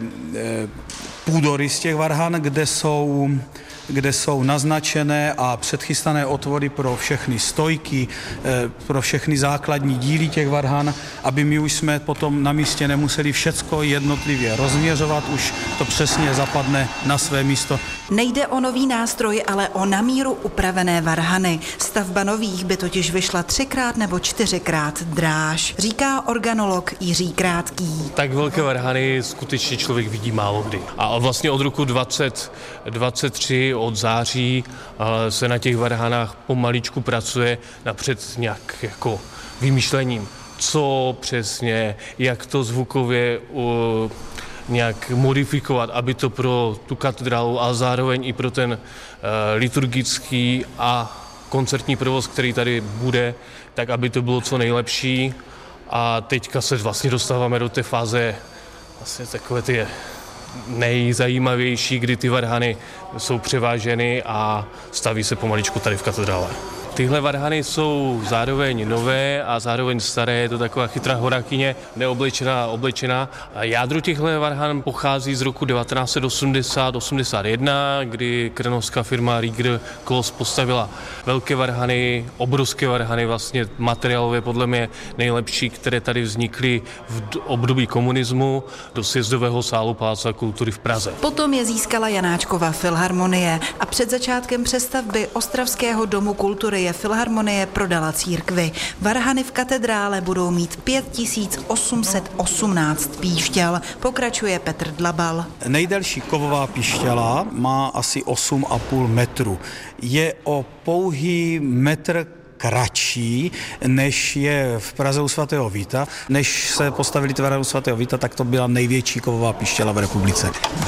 půdorys těch varhan, kde jsou kde jsou naznačené a předchystané otvory pro všechny stojky, pro všechny základní díly těch varhan aby my už jsme potom na místě nemuseli všecko jednotlivě rozměřovat, už to přesně zapadne na své místo. Nejde o nový nástroj, ale o na míru upravené varhany. Stavba nových by totiž vyšla třikrát nebo čtyřikrát dráž, říká organolog Jiří Krátký. Tak velké varhany skutečně člověk vidí málo kdy. A vlastně od roku dvacet dvacet tři, od září, se na těch varhanách pomaličku pracuje napřed nějak jako vymýšlením, co přesně, jak to zvukově uh, nějak modifikovat, aby to pro tu katedrálu a zároveň i pro ten uh, liturgický a koncertní provoz, který tady bude, tak aby to bylo co nejlepší. A teďka se vlastně dostáváme do té fáze vlastně takové ty nejzajímavější, kdy ty varhany jsou převáženy a staví se pomaličku tady v katedrále. Tyhle varhany jsou zároveň nové a zároveň staré, je to taková chytrá horákyně, neoblečená, oblečená. A jádro těchto varhan pochází z roku devatenáct set osmdesát osmdesát jedna, kdy krnovská firma Rieger Kloss postavila velké varhany, obrovské varhany, vlastně materiálové podle mě nejlepší, které tady vznikly v období komunismu do sjezdového sálu Paláce kultury v Praze. Potom je získala Janáčkova filharmonie a před začátkem přestavby Ostravského domu kultury je filharmonie prodala církvi. Varhany v katedrále budou mít pět tisíc osm set osmnáct píšťal, pokračuje Petr Dlabal. Nejdelší kovová píšťala má asi osm a půl metru. Je o pouhý metr kratší, než je v Praze u svatého Víta. Než se postavili ty varhany u svatého Víta, tak to byla největší kovová píšťala v republice.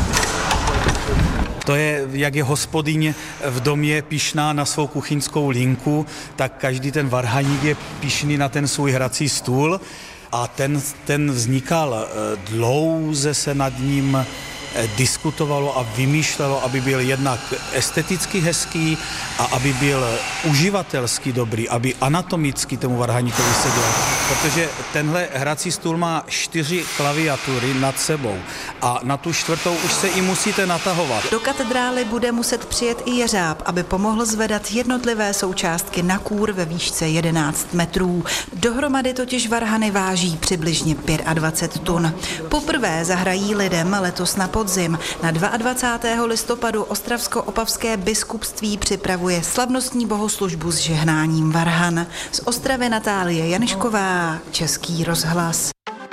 To je, jak je hospodyně v domě pyšná na svou kuchyňskou linku, tak každý ten varhaník je pyšný na ten svůj hrací stůl a ten, ten vznikal dlouze, se nad ním diskutovalo a vymýšlelo, aby byl jednak esteticky hezký a aby byl uživatelsky dobrý, aby anatomicky tomu varhaníkovi seděl. Protože tenhle hrací stůl má čtyři klaviatury nad sebou a na tu čtvrtou už se i musíte natahovat. Do katedrály bude muset přijet i jeřáb, aby pomohl zvedat jednotlivé součástky na kůr ve výšce jedenáct metrů. Dohromady totiž varhany váží přibližně dvacet pět tun. Poprvé zahrají lidem letos na podzim. Na dvacátého druhého listopadu Ostravsko-opavské biskupství připravuje slavnostní bohoslužbu s žehnáním varhan. Z Ostravy Natálie Janišková, Český rozhlas.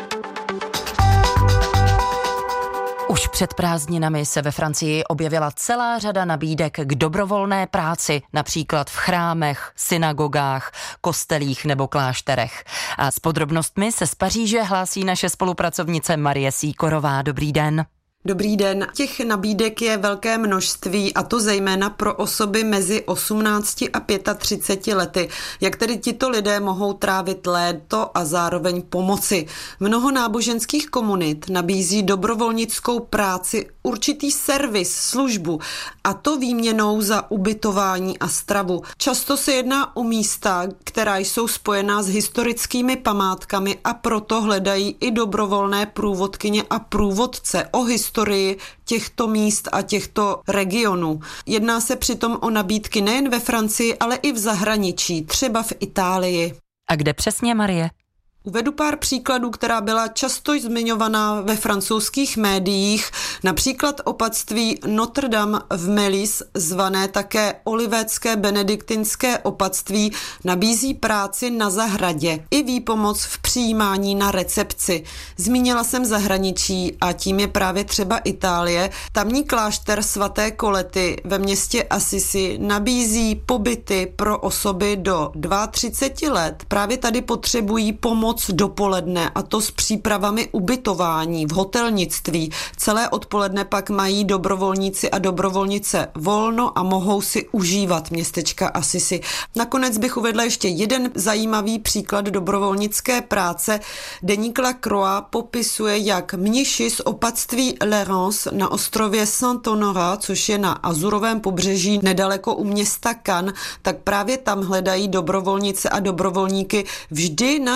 Už před prázdninami se ve Francii objevila celá řada nabídek k dobrovolné práci, například v chrámech, synagogách, kostelích nebo klášterech. A s podrobnostmi se z Paříže hlásí naše spolupracovnice Marie Sýkorová. Dobrý den. Dobrý den. Těch nabídek je velké množství a to zejména pro osoby mezi osmnácti a třiceti pěti lety. Jak tedy tito lidé mohou trávit léto a zároveň pomoci? Mnoho náboženských komunit nabízí dobrovolnickou práci, určitý servis, službu a to výměnou za ubytování a stravu. Často se jedná o místa, která jsou spojená s historickými památkami a proto hledají i dobrovolné průvodkyně a průvodce o historii historii těchto míst a těchto regionů. Jedná se přitom o nabídky nejen ve Francii, ale i v zahraničí, třeba v Itálii. A kde přesně, Marie? Uvedu pár příkladů, která byla často zmiňovaná ve francouzských médiích, například opatství Notre Dame v Melis, zvané také Olivécké benediktinské opatství, nabízí práci na zahradě i výpomoc v přijímání na recepci. Zmínila jsem zahraničí a tím je právě třeba Itálie. Tamní klášter svaté Kolety ve městě Assisi nabízí pobyty pro osoby do třiceti dvou let. Právě tady potřebují pomoc dopoledne a to s přípravami ubytování v hotelnictví. Celé odpoledne pak mají dobrovolníci a dobrovolnice volno a mohou si užívat městečka Assisi. Nakonec bych uvedla ještě jeden zajímavý příklad dobrovolnické práce. Deník La Croix popisuje, jak mniši z opatství Lérance na ostrově Saint-Honorat, což je na azurovém pobřeží nedaleko u města Cannes, tak právě tam hledají dobrovolnice a dobrovolníky vždy na dvacet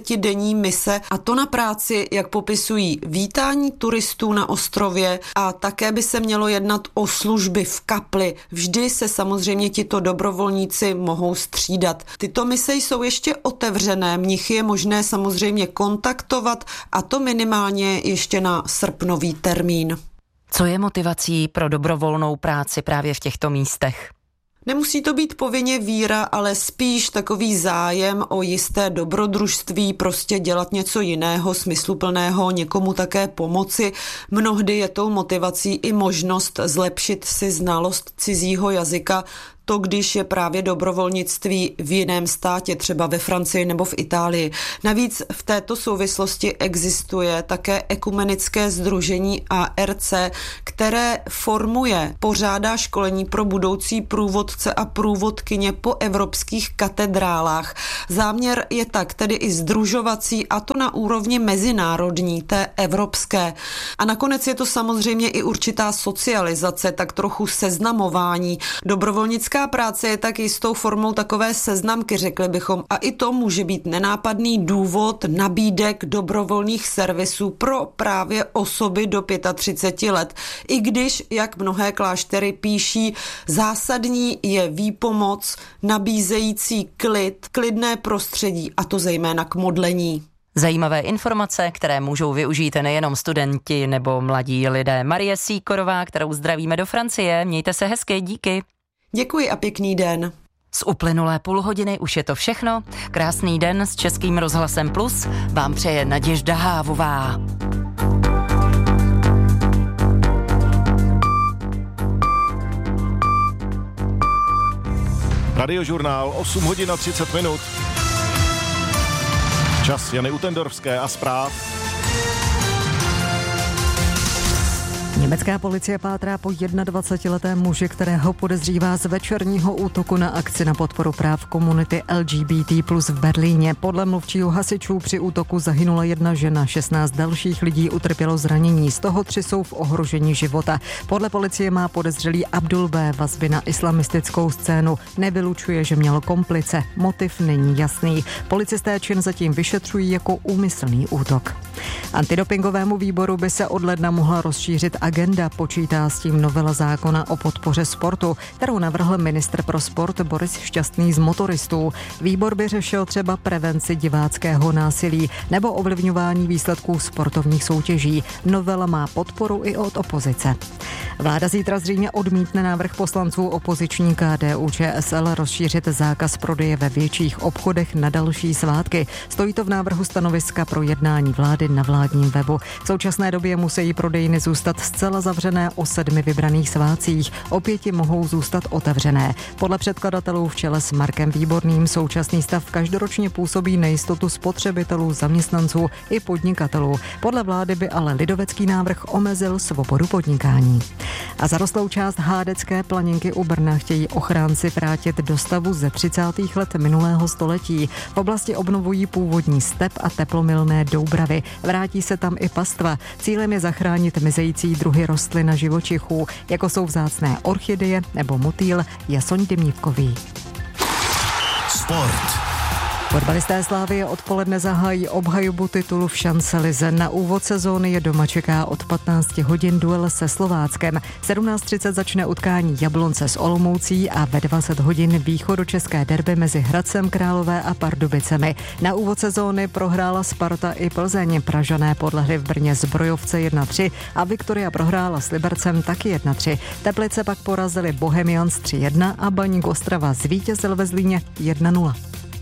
desetidenní mise, a to na práci, jak popisují, vítání turistů na ostrově, a také by se mělo jednat o služby v kapli. Vždy se samozřejmě tito dobrovolníci mohou střídat. Tyto mise jsou ještě otevřené, mnichy je možné samozřejmě kontaktovat, a to minimálně ještě na srpnový termín. Co je motivací pro dobrovolnou práci právě v těchto místech? Nemusí to být povinně víra, ale spíš takový zájem o jisté dobrodružství, prostě dělat něco jiného, smysluplného, někomu také pomoci. Mnohdy je tou motivací i možnost zlepšit si znalost cizího jazyka. To, když je právě dobrovolnictví v jiném státě, třeba ve Francii nebo v Itálii. Navíc v této souvislosti existuje také ekumenické sdružení A R C, které formuje, pořádá školení pro budoucí průvodce a průvodkyně po evropských katedrálách. Záměr je tak tedy i sdružovací, a to na úrovni mezinárodní, té evropské. A nakonec je to samozřejmě i určitá socializace, tak trochu seznamování. Dobrovolnická práce je tak jistou formou takové seznamky, řekli bychom, a i to může být nenápadný důvod nabídek dobrovolných servisů pro právě osoby do třiceti pěti let. I když, jak mnohé kláštery píší, zásadní je výpomoc nabízející klid, klidné prostředí, a to zejména k modlení. Zajímavé informace, které můžou využít nejenom studenti nebo mladí lidé. Marie Sýkorová, kterou zdravíme do Francie. Mějte se hezky, díky. Děkuji a pěkný den. Z uplynulé půl hodiny už je to všechno. Krásný den s Českým rozhlasem Plus vám přeje Naděžda Hávová. Radiožurnál, osm hodin a třicet minut. Čas Jany Utendorfské a zpráv. Německá policie pátrá po dvacetijednoletém muži, kterého podezřívá z večerního útoku na akci na podporu práv komunity L G B T plus v Berlíně. Podle mluvčího hasičů při útoku zahynula jedna žena, šestnáct dalších lidí utrpělo zranění, z toho tři jsou v ohrožení života. Podle policie má podezřelý Abdul B. vazby na islamistickou scénu. Nevylučuje, že měl komplice. Motiv není jasný. Policisté čin zatím vyšetřují jako úmyslný útok. Antidopingovému výboru by se od ledna mohla rozšířit agenda, počítá s tím novela zákona o podpoře sportu, kterou navrhl ministr pro sport Boris Šťastný z motoristů. Výbor by řešil třeba prevenci diváckého násilí nebo ovlivňování výsledků sportovních soutěží. Novela má podporu i od opozice. Vláda zítra zřejmě odmítne návrh poslanců opoziční K D U Č S L rozšířit zákaz prodeje ve větších obchodech na další svátky. Stojí to v návrhu stanoviska pro jednání vlády na vládním webu. V současné době musí prodejny zůstat zcela zavřené o sedmi vybraných svátcích. O pěti mohou zůstat otevřené. Podle předkladatelů v čele s Markem Výborným současný stav každoročně působí nejistotu spotřebitelů, zaměstnanců i podnikatelů. Podle vlády by ale lidovecký návrh omezil svobodu podnikání. A zarostlou část Hádecké planinky u Brna chtějí ochránci vrátit do stavu ze třicátých let minulého století. V oblasti obnovují původní step a teplomilné doubravy. Vrátí se tam i pastva. Cílem je zachránit mizející druhy rostlin a živočichů, jako jsou vzácné orchideje nebo motýl Jasoň dymnívkový. Sport. Fotbalisté Slavie odpoledne zahájí obhajobu titulu v Champs-Élysées. Na úvod sezóny je doma čeká od patnácti hodin duel se Slováckem. sedmnáct třicet začne utkání Jablonce s Olomoucí a ve dvacet hodin východočeské derby mezi Hradcem Králové a Pardubicemi. Na úvod sezóny prohrála Sparta i Plzeň. Pražané podlehli v Brně Zbrojovce jedna tři a Viktoria prohrála s Libercem taky jedna tři. Teplice pak porazili Bohemians tři jedna a Baník Ostrava zvítězil ve Zlíně jedna nula.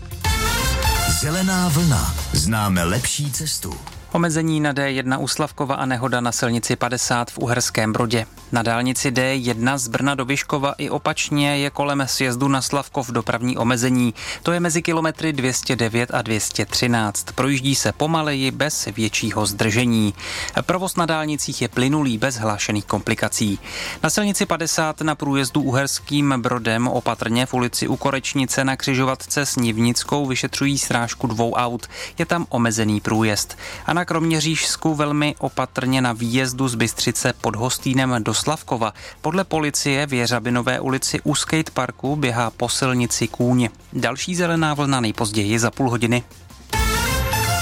Zelená vlna. Známe lepší cestu. Omezení na D jedna u Slavkova a nehoda na silnici padesát v Uherském Brodě. Na dálnici D jedna z Brna do Vyškova i opačně je kolem sjezdu na Slavkov dopravní omezení. To je mezi kilometry dvě stě devět a dvě stě třináct. Projíždí se pomaleji bez většího zdržení. Provoz na dálnicích je plynulý bez hlášených komplikací. Na silnici padesát na průjezdu Uherským Brodem opatrně v ulici u Korečnice na křižovatce s Nivnickou vyšetřují srážku dvou aut. Je tam omezený průjezd. A na Kroměřížsku velmi opatrně na výjezdu z Bystřice pod Hostýnem do Slavkova. Podle policie v Jeřabinové ulici u skateparku běhá po silnici kůň. Další zelená vlna nejpozději za půl hodiny.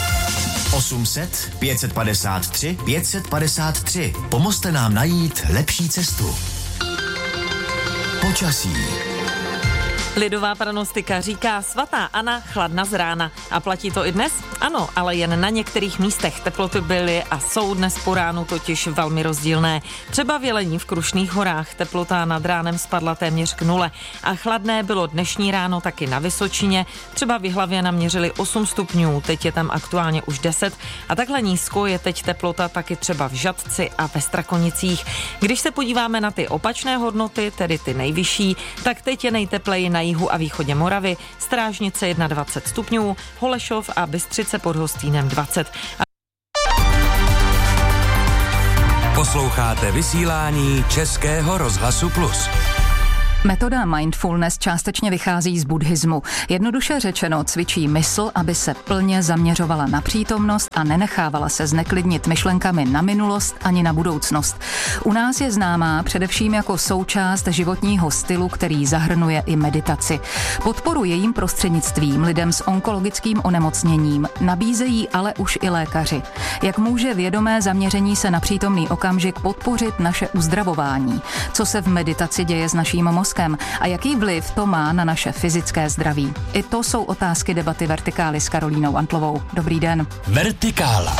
osm set pět padesát tři pět padesát tři. Pomozte nám najít lepší cestu. Počasí. Lidová pranostika říká svatá Anna chladna z rána. A platí to i dnes? Ano, ale jen na některých místech. Teploty byly a jsou dnes po ránu totiž velmi rozdílné. Třeba v Jelení v Krušných horách teplota nad ránem spadla téměř k nule. A chladné bylo dnešní ráno taky na Vysočině. Třeba v Jihlavě naměřili osm stupňů, teď je tam aktuálně už deset. A takhle nízko je teď teplota taky třeba v Žatci a ve Strakonicích. Když se podíváme na ty opačné hodnoty, tedy ty nejvyšší, tak teď je nejtepleji na jihu a východě Moravy, Strážnice dvacet jedna stupňů, Holešov a Bystřice pod Hostýnem dvacet. Posloucháte vysílání Českého rozhlasu Plus. Metoda mindfulness částečně vychází z buddhismu. Jednoduše řečeno cvičí mysl, aby se plně zaměřovala na přítomnost a nenechávala se zneklidnit myšlenkami na minulost ani na budoucnost. U nás je známá především jako součást životního stylu, který zahrnuje i meditaci. Podporu jejím prostřednictvím lidem s onkologickým onemocněním nabízejí ale už i lékaři. Jak může vědomé zaměření se na přítomný okamžik podpořit naše uzdravování? Co se v meditaci děje s naším mozkem? A jaký vliv to má na naše fyzické zdraví? I to jsou otázky debaty Vertikály s Karolínou Antlovou. Dobrý den. Vertikála.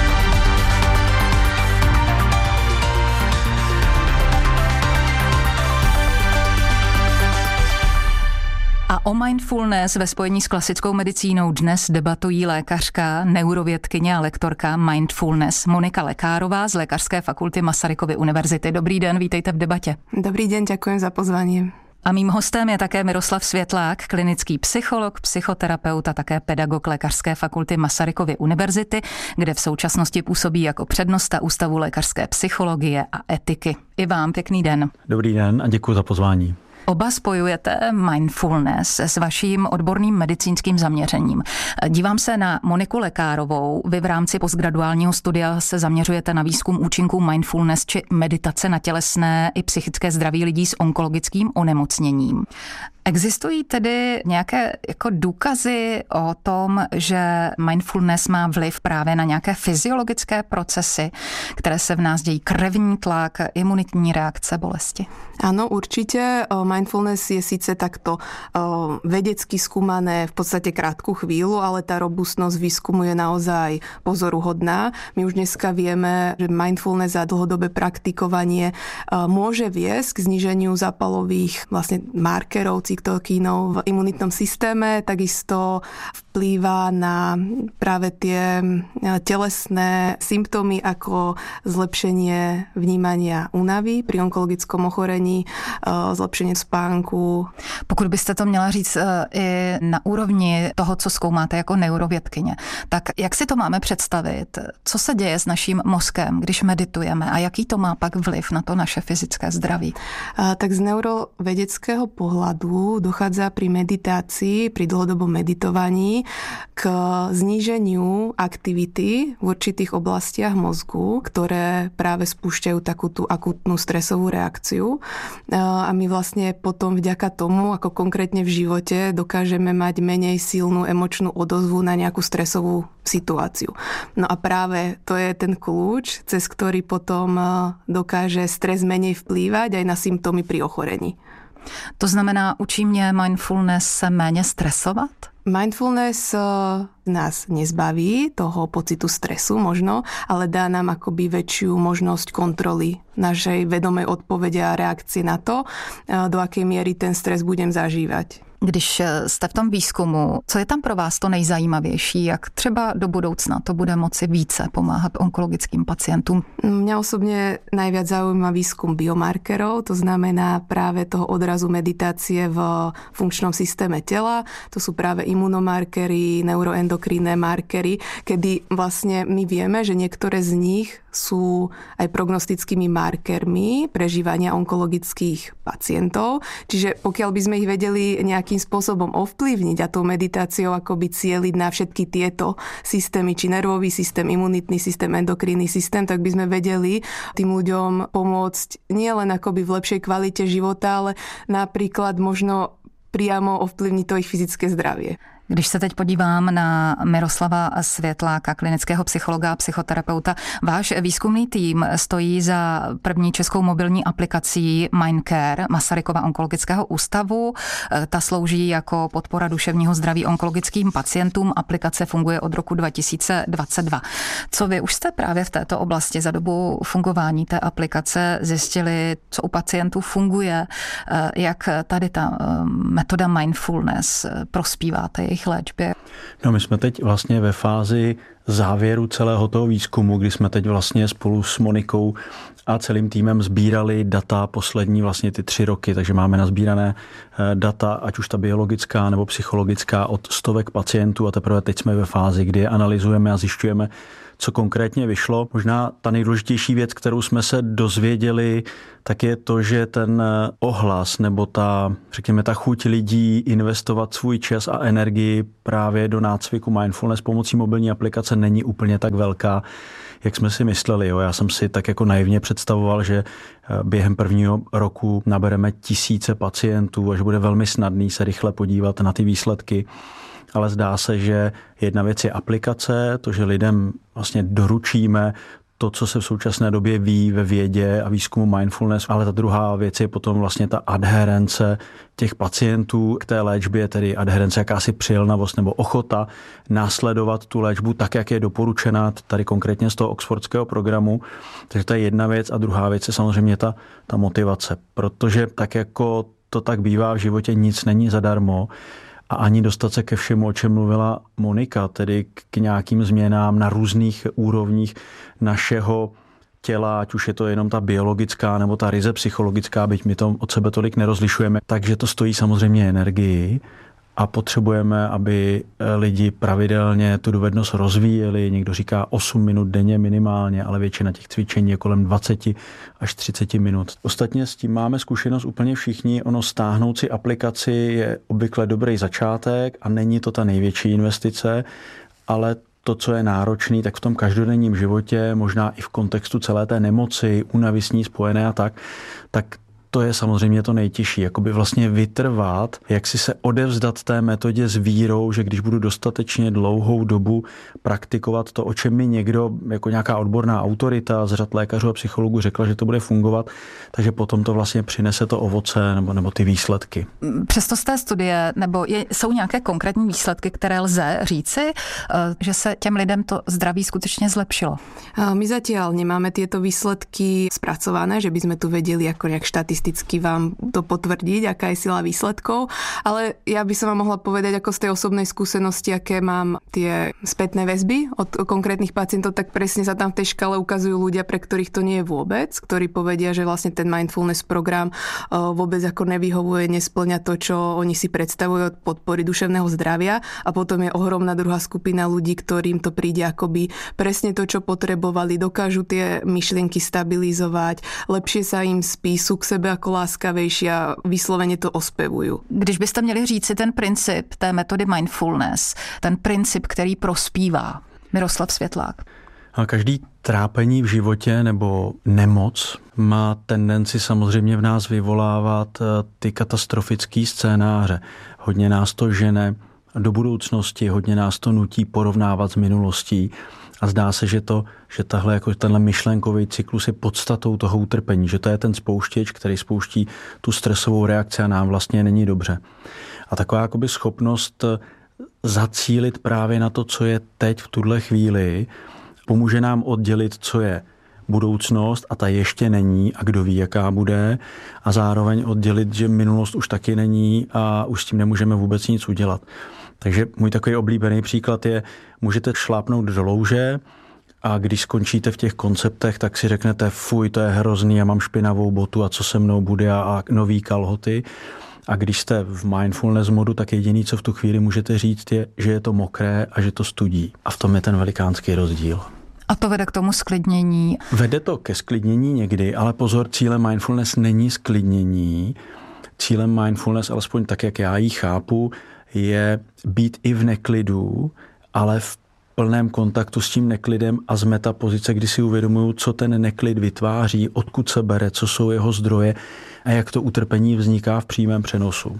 A o mindfulness ve spojení s klasickou medicínou dnes debatují lékařka, neurovědkyně a lektorka mindfulness Monika Lekárová z Lékařské fakulty Masarykovy univerzity. Dobrý den, vítejte v debatě. Dobrý den, děkuji za pozvání. A mým hostem je také Miroslav Světlák, klinický psycholog, psychoterapeut a také pedagog Lékařské fakulty Masarykovy univerzity, kde v současnosti působí jako přednosta Ústavu lékařské psychologie a etiky. I vám pěkný den. Dobrý den a děkuji za pozvání. Oba spojujete mindfulness s vaším odborným medicínským zaměřením. Dívám se na Moniku Lekárovou. Vy v rámci postgraduálního studia se zaměřujete na výzkum účinků mindfulness či meditace na tělesné i psychické zdraví lidí s onkologickým onemocněním. Existují tedy nějaké jako důkazy o tom, že mindfulness má vliv právě na nějaké fyziologické procesy, které se v nás dějí, krevní tlak, imunitní reakce, bolesti? Áno, určite. Mindfulness je síce takto vedecky skúmané v podstate krátku chvíľu, ale tá robustnosť výskumu je naozaj pozoruhodná. My už dneska vieme, že mindfulness a dlhodobé praktikovanie môže viesť k zníženiu zápalových vlastne markerov, cytokínov v imunitnom systéme, takisto vplýva na práve tie telesné symptómy ako zlepšenie vnímania únavy pri onkologickom ochorení, zlepšenie spánku. Pokud byste to měla říct i na úrovni toho, co zkoumáte jako neurovědkyně, tak jak si to máme představit? Co se děje s naším mozkem, když meditujeme a jaký to má pak vliv na to naše fyzické zdraví? A, tak z neurovedeckého pohľadu dochádza pri meditácii, pri dlhodobom meditovaní k zníženiu aktivity v určitých oblastiach mozgu, ktoré práve spúšťajú takú tú akutnú stresovú reakciu. A my vlastne potom vďaka tomu, ako konkrétne v živote, dokážeme mať menej silnú emočnú odozvu na nejakú stresovú situáciu. No a práve to je ten kľúč, cez ktorý potom dokáže stres menej vplývať aj na symptómy pri ochorení. To znamená, učí mě mindfulness se méně stresovat? Mindfulness nás nezbaví toho pocitu stresu možno, ale dá nám akoby väčšiu možnosť kontroly našej vedomej odpovede a reakcie na to, do akej miery ten stres budem zažívať. Když jste v tom výzkumu, co je tam pro vás to nejzajímavější, jak třeba do budoucna to bude moci více pomáhat onkologickým pacientům? Mňa osobne najviac zaujíma výskum biomarkerov, to znamená práve toho odrazu meditácie v funkčnom systéme tela. To sú práve imunomarkery, neuroendokrinné markery, kedy vlastne my vieme, že niektoré z nich sú aj prognostickými markermi prežívania onkologických pacientov. Čiže pokiaľ by sme ich vedeli nejakým spôsobom ovplyvniť a tou meditáciou akoby cieliť na všetky tieto systémy, či nervový systém, imunitný systém, endokrinný systém, tak by sme vedeli tým ľuďom pomôcť nielen akoby v lepšej kvalite života, ale napríklad možno priamo ovplyvniť to ich fyzické zdravie. Když se teď podívám na Miroslava Světláka, klinického psychologa a psychoterapeuta, váš výzkumný tým stojí za první českou mobilní aplikací Mindcare Masarykova onkologického ústavu. Ta slouží jako podpora duševního zdraví onkologickým pacientům. Aplikace funguje od roku dva tisíce dvacet dva. Co vy už jste právě v této oblasti za dobu fungování té aplikace zjistili, co u pacientů funguje, jak tady ta metoda mindfulness prospívá té jejich léčbě? No, my jsme teď vlastně ve fázi závěru celého toho výzkumu, kdy jsme teď vlastně spolu s Monikou a celým týmem sbírali data poslední vlastně ty tři roky, takže máme nazbírané data, ať už ta biologická nebo psychologická, od stovek pacientů a teprve teď jsme ve fázi, kdy je analyzujeme a zjišťujeme, co konkrétně vyšlo. Možná ta nejdůležitější věc, kterou jsme se dozvěděli, tak je to, že ten ohlas nebo ta, řekněme, ta chuť lidí investovat svůj čas a energii právě do nácviku mindfulness pomocí mobilní aplikace není úplně tak velká, jak jsme si mysleli. Jo. Já jsem si tak jako naivně představoval, že během prvního roku nabereme tisíce pacientů a že bude velmi snadný se rychle podívat na ty výsledky. Ale zdá se, že jedna věc je aplikace, to, že lidem vlastně doručíme to, co se v současné době ví ve vědě a výzkumu mindfulness, ale ta druhá věc je potom vlastně ta adherence těch pacientů k té léčbě, tedy adherence, jakási přilnavost nebo ochota následovat tu léčbu tak, jak je doporučená tady konkrétně z toho oxfordského programu. Takže to je jedna věc a druhá věc je samozřejmě ta, ta motivace, protože tak jako to tak bývá v životě, nic není zadarmo. A ani dostat se ke všemu, o čem mluvila Monika, tedy k nějakým změnám na různých úrovních našeho těla, ať už je to jenom ta biologická nebo ta ryze psychologická, byť my to od sebe tolik nerozlišujeme. Takže to stojí samozřejmě energii a potřebujeme, aby lidi pravidelně tu dovednost rozvíjeli. Někdo říká osm minut denně minimálně, ale většina těch cvičení je kolem dvacet až třicet minut. Ostatně s tím máme zkušenost úplně všichni. Ono stáhnout si aplikaci je obvykle dobrý začátek a není to ta největší investice, ale to, co je náročný, tak v tom každodenním životě, možná i v kontextu celé té nemoci, únavy s ní spojené a tak, tak to je samozřejmě to nejtěžší, jakoby vlastně vytrvat, jak si se odevzdat té metodě s vírou, že když budu dostatečně dlouhou dobu praktikovat to, o čem mi někdo, jako nějaká odborná autorita z řad lékařů a psychologů řekla, že to bude fungovat, takže potom to vlastně přinese to ovoce nebo, nebo ty výsledky. Přesto z té studie, nebo je, jsou nějaké konkrétní výsledky, které lze říci, že se těm lidem to zdraví skutečně zlepšilo? My zatiaľ nemáme tieto výsledky spracované, že by sme tu vedeli ako nejak štatisticky vám to potvrdiť, aká je sila výsledkov, ale ja by som vám mohla povedať ako z tej osobnej skúsenosti, aké mám tie spätné väzby od konkrétnych pacientov, tak presne sa tam v tej škale ukazujú ľudia, pre ktorých to nie je vôbec, ktorí povedia, že vlastne ten mindfulness program vôbec ako nevyhovuje, nesplňa to, čo oni si predstavujú od podpory duševného zdravia, a potom je ohromná druhá skupina ľudí, ktorým to príde akoby presne to, čo potrebovali, dokážu tie myšlienky stabilizovať, lepšie sa im spí, sú k sebe ako láskavejší a vyslovene to ospevujú. Když byste měli říci ten princip té metody mindfulness, ten princip, který prospívá, Miroslav Světlák. A každý trápení v životě nebo nemoc má tendenci samozřejmě v nás vyvolávat ty katastrofické scénáře. Hodně nás to žene do budoucnosti, hodně nás to nutí porovnávat s minulostí a zdá se, že to, že tahle, jako tenhle myšlenkový cyklus je podstatou toho utrpení, že to je ten spouštěč, který spouští tu stresovou reakci a nám vlastně není dobře. A taková jakoby schopnost zacílit právě na to, co je teď v tuhle chvíli, pomůže nám oddělit, co je budoucnost a ta ještě není a kdo ví, jaká bude, a zároveň oddělit, že minulost už taky není a už s tím nemůžeme vůbec nic udělat. Takže můj takový oblíbený příklad je, můžete šlápnout do louže a když skončíte v těch konceptech, tak si řeknete, fuj, to je hrozný, já mám špinavou botu a co se mnou bude a, a nový kalhoty. A když jste v mindfulness modu, tak jediný, co v tu chvíli můžete říct, je, že je to mokré a že to studí. A v tom je ten velikánský rozdíl. A to vede k tomu sklidnění? Vede to ke sklidnění někdy, ale pozor, cílem mindfulness není sklidnění. Cílem mindfulness, alespoň tak, jak já ji chápu, je být i v neklidu, ale v plném kontaktu s tím neklidem a z metapozice, kdy si uvědomuju, co ten neklid vytváří, odkud se bere, co jsou jeho zdroje a jak to utrpení vzniká v přímém přenosu.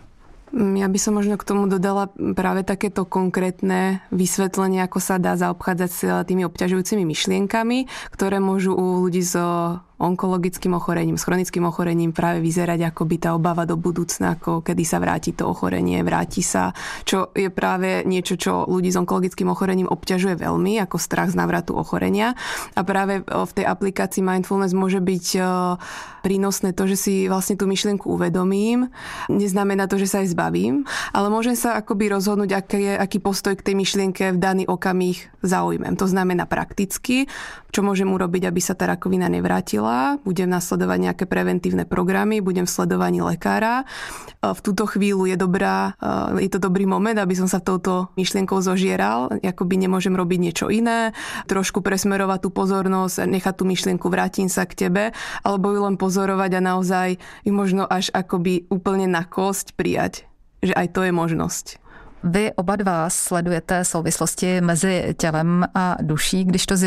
Ja by som možno k tomu dodala práve takéto konkrétne vysvetlenie, ako sa dá zaobchádzať s tými obťažujúcimi myšlienkami, ktoré môžu u ľudí so onkologickým ochorením, s chronickým ochorením práve vyzerať ako by tá obava do budúcna, ako kedy sa vráti to ochorenie, vráti sa, čo je práve niečo, čo ľudí s onkologickým ochorením obťažuje veľmi, ako strach z návratu ochorenia. A práve v tej aplikácii Mindfulness môže byť prínosné to, že si vlastne tú myšlienku uvedomím. Neznamená to, že sa aj zbavím, ale môžem sa akoby rozhodnúť, aký je, aký postoj k tej myšlienke v daný okamih zaujmem. To znamená prakticky, čo môžem urobiť, aby sa tá rakovina nevrátila. Budem nasledovať nejaké preventívne programy, budem v sledovaní lekára. V túto chvíľu je dobrá, je to dobrý moment, aby som sa touto myšlienkou zožieral. Akoby nemôžem robiť niečo iné, trošku presmerovať tú pozornosť, nechať tú myšlienku, vrátim sa k tebe, alebo ju len pozorovať a naozaj ju možno až akoby úplne na kosť prijať, že aj to je možnosť. Vy oba dva sledujete souvislosti mezi tělem a duší, když to